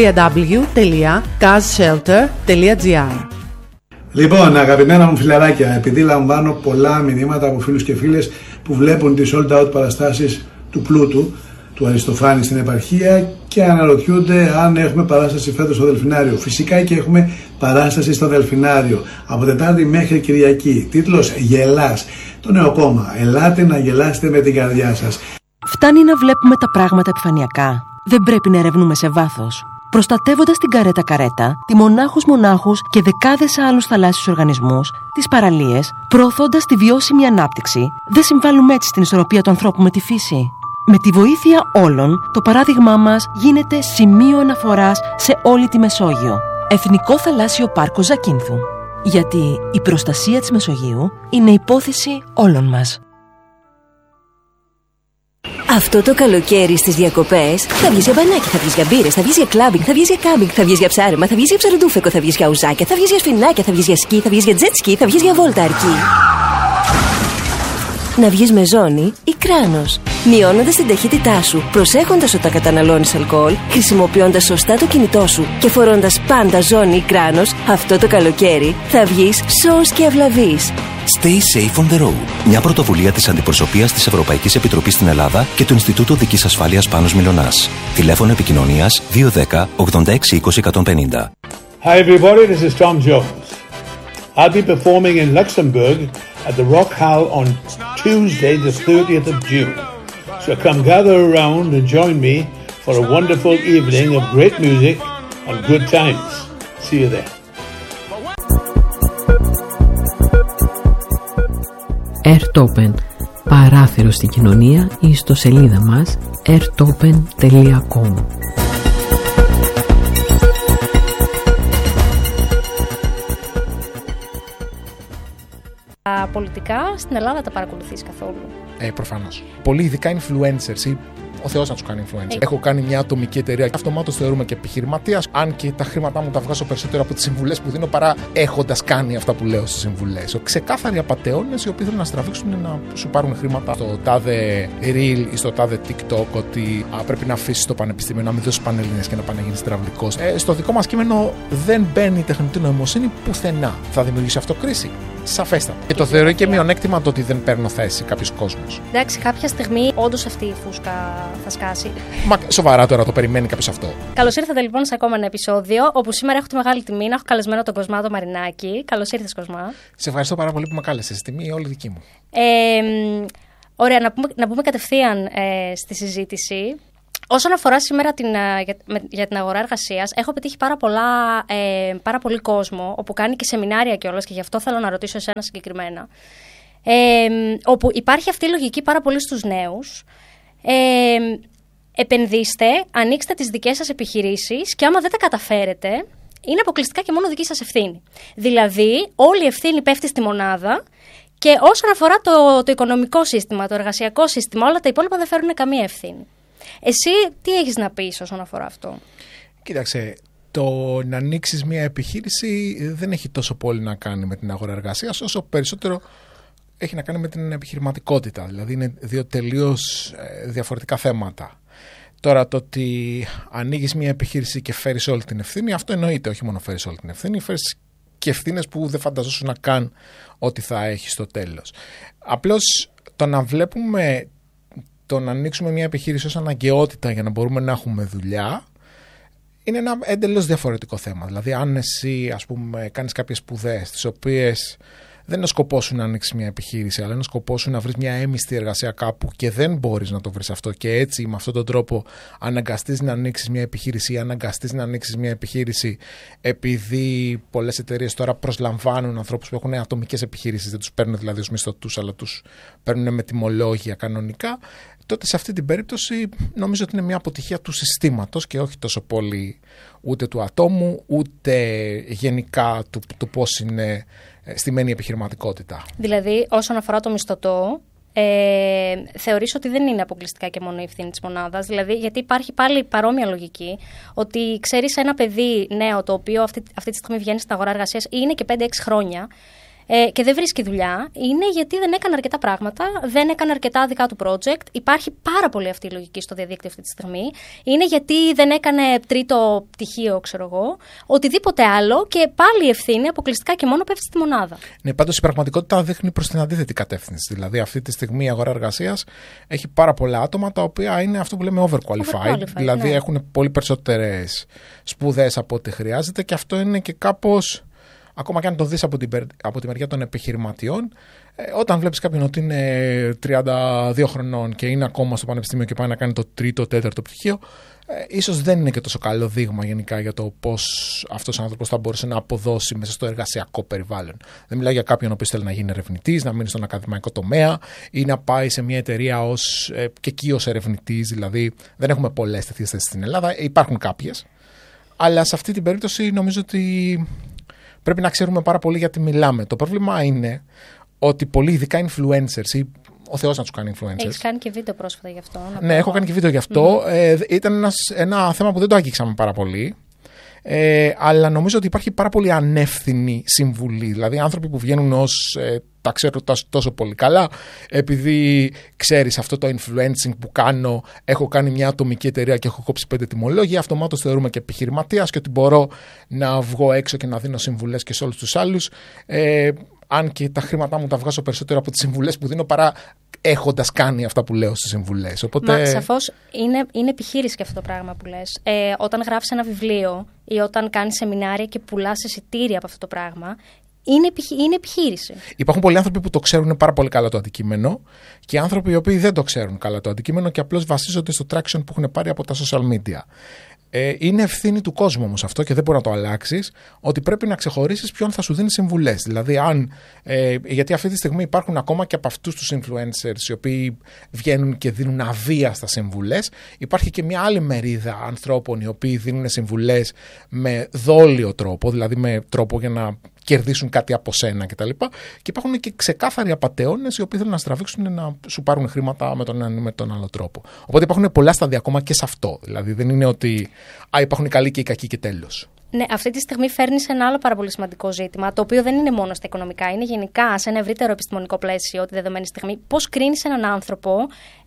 www.kazshelter.gr. Λοιπόν, αγαπημένα μου φιλαράκια, επειδή λαμβάνω πολλά μηνύματα από φίλους και φίλες που βλέπουν τις sold out παραστάσεις του Πλούτου, του Αριστοφάνη στην επαρχία και αναρωτιούνται αν έχουμε παράσταση φέτος στο Δελφινάριο. Φυσικά και έχουμε παράσταση στο Δελφινάριο από Τετάρτη μέχρι Κυριακή. Τίτλος «Γελάς». Το νέο κόμμα. Ελάτε να γελάσετε με την καρδιά σας. Φτάνει να βλέπουμε τα πράγματα επιφανειακά. Δεν πρέπει να ερευνούμε σε βάθος. Προστατεύοντας την καρέτα-καρέτα, τη μονάχους-μονάχους και δεκάδες άλλους θαλάσσιους οργανισμούς, τις παραλίες, προωθώντας τη βιώσιμη ανάπτυξη, δεν συμβάλλουμε έτσι στην ισορροπία του ανθρώπου με τη φύση. Με τη βοήθεια όλων, το παράδειγμά μας γίνεται σημείο αναφοράς σε όλη τη Μεσόγειο. Εθνικό Θαλάσσιο Πάρκο Ζακίνθου. Γιατί η προστασία της Μεσογείου είναι υπόθεση όλων μας. Αυτό το καλοκαίρι στις διακοπές θα βγεις για μπανάκι, θα βγεις για μπύρες, θα βγεις για κλάμπινγκ, θα βγεις για κάμπινγκ, θα βγεις για ψάρεμα, θα βγεις για ψαροντούφεκο, θα βγεις για ουζάκια, θα βγεις για σφινάκια, θα βγεις για σκι, θα βγεις για τζετ σκι, θα βγεις για βόλτα αρκή. Να βγεις με ζώνη ή κράνος, μειώνοντας την ταχύτητά σου, προσέχοντας όταν καταναλώνεις αλκοόλ, χρησιμοποιώντας σωστά το κινητό σου και φορώντας πάντα ζώνη ή κράνος, αυτό το καλοκαίρι θα βγεις σώος και ευλαβής. Stay safe on the road. Μια πρωτοβουλία της Αντιπροσωπείας της Ευρωπαϊκής Επιτροπής στην Ελλάδα και του Ινστιτούτου Οδικής Ασφάλειας Πάνος Μιλωνάς. Τηλέφωνο επικοινωνίας 210 86 20 150. Hi everybody, this is Tom Jones. I'll be performing in Luxembourg at the Rock Hall on Tuesday the 30th of June. So come gather around and join me for a wonderful evening of great music and good times. See you there. Airtopen. Παράθυρο στην κοινωνία ή στο σελίδα μας airtopen.com. Τα πολιτικά στην Ελλάδα τα παρακολουθείς καθόλου? Προφανώς. Πολύ ειδικά influencers ή ο Θεός να τους κάνει influencer. Έχω κάνει μια ατομική εταιρεία. Αυτομάτως θεωρούμε και επιχειρηματίας. Αν και τα χρήματά μου τα βγάζω περισσότερο από τις συμβουλές που δίνω παρά έχοντας κάνει αυτά που λέω στις συμβουλές. Ξεκάθαροι απατεώνες οι οποίοι θέλουν να στραβήξουν να σου πάρουν χρήματα στο τάδε Reel ή στο τάδε TikTok ότι πρέπει να αφήσεις το πανεπιστήμιο, να μην δώσεις πανελλήνιες και να πάνε να γίνεις τραυλικός. Στο δικό μας κείμενο δεν μπαίνει η τεχνητή νοημοσύνη πουθενά. Θα δημιουργήσει αυτό κρίση? Σαφέστατα. Και το θεωρεί και μειονέκτημα το ότι δεν παίρνω θέση κάποιο κόσμο. Εντάξει, κάποια στιγμή όντως αυτή η φούσκα θα σκάσει. Μα σοβαρά τώρα το περιμένει κάποιο αυτό. Καλώς ήρθατε λοιπόν σε ακόμα ένα επεισόδιο, όπου σήμερα έχω τη μεγάλη τιμή να έχω καλεσμένο τον Κοσμά Μαρινάκη. Καλώς ήρθες, Κοσμά. Σε ευχαριστώ πάρα πολύ που με κάλεσες. Τιμή όλη δική μου. Ωραία, να πούμε κατευθείαν στη συζήτηση. Όσον αφορά σήμερα για την αγορά εργασίας, έχω πετύχει πάρα πολύ κόσμο, όπου κάνει και σεμινάρια κιόλας, και γι' αυτό θέλω να ρωτήσω εσένα συγκεκριμένα. Όπου υπάρχει αυτή η λογική πάρα πολύ στους νέους. Επενδύστε, ανοίξτε τις δικές σας επιχειρήσεις και άμα δεν τα καταφέρετε, είναι αποκλειστικά και μόνο δική σας ευθύνη. Δηλαδή, όλη η ευθύνη πέφτει στη μονάδα. Και όσον αφορά το οικονομικό σύστημα, το εργασιακό σύστημα, όλα τα υπόλοιπα δεν φέρουν καμία ευθύνη. Εσύ τι έχεις να πεις όσον αφορά αυτό? Κοίταξε, το να ανοίξεις μια επιχείρηση δεν έχει τόσο πολύ να κάνει με την αγορά εργασίας, όσο περισσότερο έχει να κάνει με την επιχειρηματικότητα. Δηλαδή είναι δύο τελείως διαφορετικά θέματα. Τώρα, το ότι ανοίγεις μια επιχείρηση και φέρεις όλη την ευθύνη, αυτό εννοείται. Όχι μόνο φέρεις όλη την ευθύνη, φέρεις και ευθύνες που δεν φανταζόσουν να καν ότι θα έχεις στο τέλος. Απλώς το να βλέπουμε το να ανοίξουμε μια επιχείρηση ως αναγκαιότητα για να μπορούμε να έχουμε δουλειά είναι ένα εντελώς διαφορετικό θέμα. Δηλαδή, αν εσύ, ας πούμε, κάνεις κάποιες σπουδές, τις οποίες δεν είναι ο σκοπός σου να ανοίξεις μια επιχείρηση, αλλά είναι ο σκοπός σου να βρεις μια έμιστη εργασία κάπου και δεν μπορείς να το βρεις αυτό, και έτσι με αυτόν τον τρόπο αναγκαστείς να ανοίξεις μια επιχείρηση ή αναγκαστείς να ανοίξεις μια επιχείρηση επειδή πολλές εταιρείες τώρα προσλαμβάνουν ανθρώπους που έχουν ατομικές επιχειρήσεις, δεν τους παίρνουν δηλαδή ως μισθωτούς, αλλά τους παίρνουν με τιμολόγια κανονικά. Τότε σε αυτή την περίπτωση νομίζω ότι είναι μια αποτυχία του συστήματος και όχι τόσο πολύ ούτε του ατόμου, ούτε γενικά του πώς είναι στημένη η επιχειρηματικότητα. Δηλαδή, όσον αφορά το μισθωτό, θεωρείς ότι δεν είναι αποκλειστικά και μόνο η ευθύνη της μονάδας? Δηλαδή, γιατί υπάρχει πάλι παρόμοια λογική, ότι ξέρεις ένα παιδί νέο το οποίο αυτή τη στιγμή βγαίνει στην αγορά εργασίας ή είναι και 5-6 χρόνια, και δεν βρίσκει δουλειά, είναι γιατί δεν έκανε αρκετά πράγματα, δεν έκανε αρκετά δικά του project. Υπάρχει πάρα πολύ αυτή η λογική στο διαδίκτυο αυτή τη στιγμή. Είναι γιατί δεν έκανε τρίτο πτυχίο, ξέρω εγώ, οτιδήποτε άλλο, και πάλι η ευθύνη αποκλειστικά και μόνο πέφτει στη μονάδα. Ναι, πάντως η πραγματικότητα δείχνει προς την αντίθετη κατεύθυνση. Δηλαδή, αυτή τη στιγμή η αγορά εργασίας έχει πάρα πολλά άτομα τα οποία είναι αυτό που λέμε overqualified. Δηλαδή, ναι, έχουν πολύ περισσότερες σπουδές από ό,τι χρειάζεται, και αυτό είναι και κάπως. Ακόμα και αν το δεις από τη μεριά των επιχειρηματιών, όταν βλέπεις κάποιον ότι είναι 32 χρονών και είναι ακόμα στο πανεπιστήμιο και πάει να κάνει το τρίτο, τέταρτο πτυχίο, ίσως δεν είναι και τόσο καλό δείγμα γενικά για το πώς αυτός ο άνθρωπος θα μπορούσε να αποδώσει μέσα στο εργασιακό περιβάλλον. Δεν μιλάω για κάποιον ο οποίος θέλει να γίνει ερευνητής, να μείνει στον ακαδημαϊκό τομέα ή να πάει σε μια εταιρεία και εκεί ως ερευνητής. Δηλαδή, δεν έχουμε πολλές τέτοιες θέσεις στην Ελλάδα, υπάρχουν κάποιες. Αλλά σε αυτή την περίπτωση νομίζω ότι πρέπει να ξέρουμε πάρα πολύ γιατί μιλάμε. Το πρόβλημα είναι ότι πολλοί, ειδικά influencers, ή ο Θεός να τους κάνει influencers. Έχεις κάνει και βίντεο πρόσφατα γι' αυτό. Ναι, έχω κάνει και βίντεο γι' αυτό. Ήταν ένα θέμα που δεν το αγγίξαμε πάρα πολύ. Αλλά νομίζω ότι υπάρχει πάρα πολύ ανεύθυνη συμβουλή. Δηλαδή, άνθρωποι που βγαίνουν ως τα ξέρω τόσο πολύ καλά, επειδή ξέρεις αυτό το influencing που κάνω, έχω κάνει μια ατομική εταιρεία και έχω κόψει 5 τιμολόγια, αυτομάτως θεωρούμε και επιχειρηματίας και ότι μπορώ να βγω έξω και να δίνω συμβουλές και σε όλους τους άλλους. Αν και τα χρήματά μου τα βγάζω περισσότερο από τις συμβουλές που δίνω παρά έχοντας κάνει αυτά που λέω στις συμβουλές. Οπότε... Μα σαφώς είναι επιχείρηση και αυτό το πράγμα που λες. Όταν γράφεις ένα βιβλίο ή όταν κάνεις σεμινάρια και πουλάς εισιτήρια από αυτό το πράγμα, είναι επιχείρηση. Υπάρχουν πολλοί άνθρωποι που το ξέρουν πάρα πολύ καλά το αντικείμενο και άνθρωποι οι οποίοι δεν το ξέρουν καλά το αντικείμενο και απλώς βασίζονται στο traction που έχουν πάρει από τα social media. Είναι ευθύνη του κόσμου όμως αυτό και δεν μπορεί να το αλλάξεις, ότι πρέπει να ξεχωρίσεις ποιον θα σου δίνει συμβουλές. Δηλαδή, γιατί αυτή τη στιγμή υπάρχουν ακόμα και από αυτούς τους influencers οι οποίοι βγαίνουν και δίνουν αβίαστα συμβουλές, υπάρχει και μια άλλη μερίδα ανθρώπων οι οποίοι δίνουν συμβουλές με δόλιο τρόπο, δηλαδή με τρόπο για να κερδίσουν κάτι από σένα κτλ. Και υπάρχουν και ξεκάθαροι απατεώνες οι οποίοι θέλουν να στραβήξουν να σου πάρουν χρήματα με τον ένα ή με τον άλλο τρόπο. Οπότε υπάρχουν πολλά στάδια ακόμα και σε αυτό. Δηλαδή δεν είναι ότι υπάρχουν οι καλοί και οι κακοί και τέλος. Ναι, αυτή τη στιγμή φέρνεις ένα άλλο πάρα πολύ σημαντικό ζήτημα, το οποίο δεν είναι μόνο στα οικονομικά, είναι γενικά σε ένα ευρύτερο επιστημονικό πλαίσιο, τη δεδομένη στιγμή. Πώς κρίνεις έναν άνθρωπο,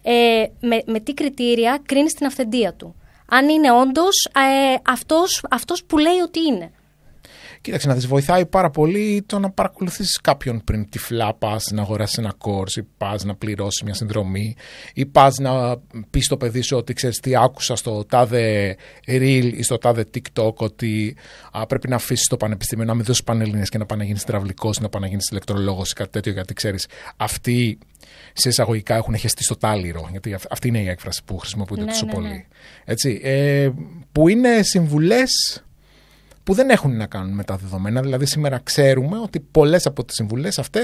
με τι κριτήρια κρίνεις την αυθεντία του. Αν είναι όντως αυτός που λέει ότι είναι. Κοίταξε να δεις, βοηθάει πάρα πολύ το να παρακολουθήσεις κάποιον πριν τυφλά πας να αγοράσεις ένα course ή πας να πληρώσεις μια συνδρομή ή πας να πεις στο παιδί σου ότι ξέρεις τι άκουσα στο τάδε reel ή στο τάδε TikTok ότι πρέπει να αφήσεις το πανεπιστήμιο, να μην δώσεις πανελλήνιες και να πάει να γίνεις υδραυλικός ή να πάει να γίνεις ηλεκτρολόγος ή κάτι τέτοιο, γιατί ξέρεις αυτοί σε εισαγωγικά έχουν χεστεί στο τάλιρο, γιατί αυτή είναι η έκφραση που χρησιμοποιούνται τόσο πολύ. Έτσι, που είναι συμβουλές που δεν έχουν να κάνουν με τα δεδομένα. Δηλαδή σήμερα ξέρουμε ότι πολλές από τις συμβουλές αυτές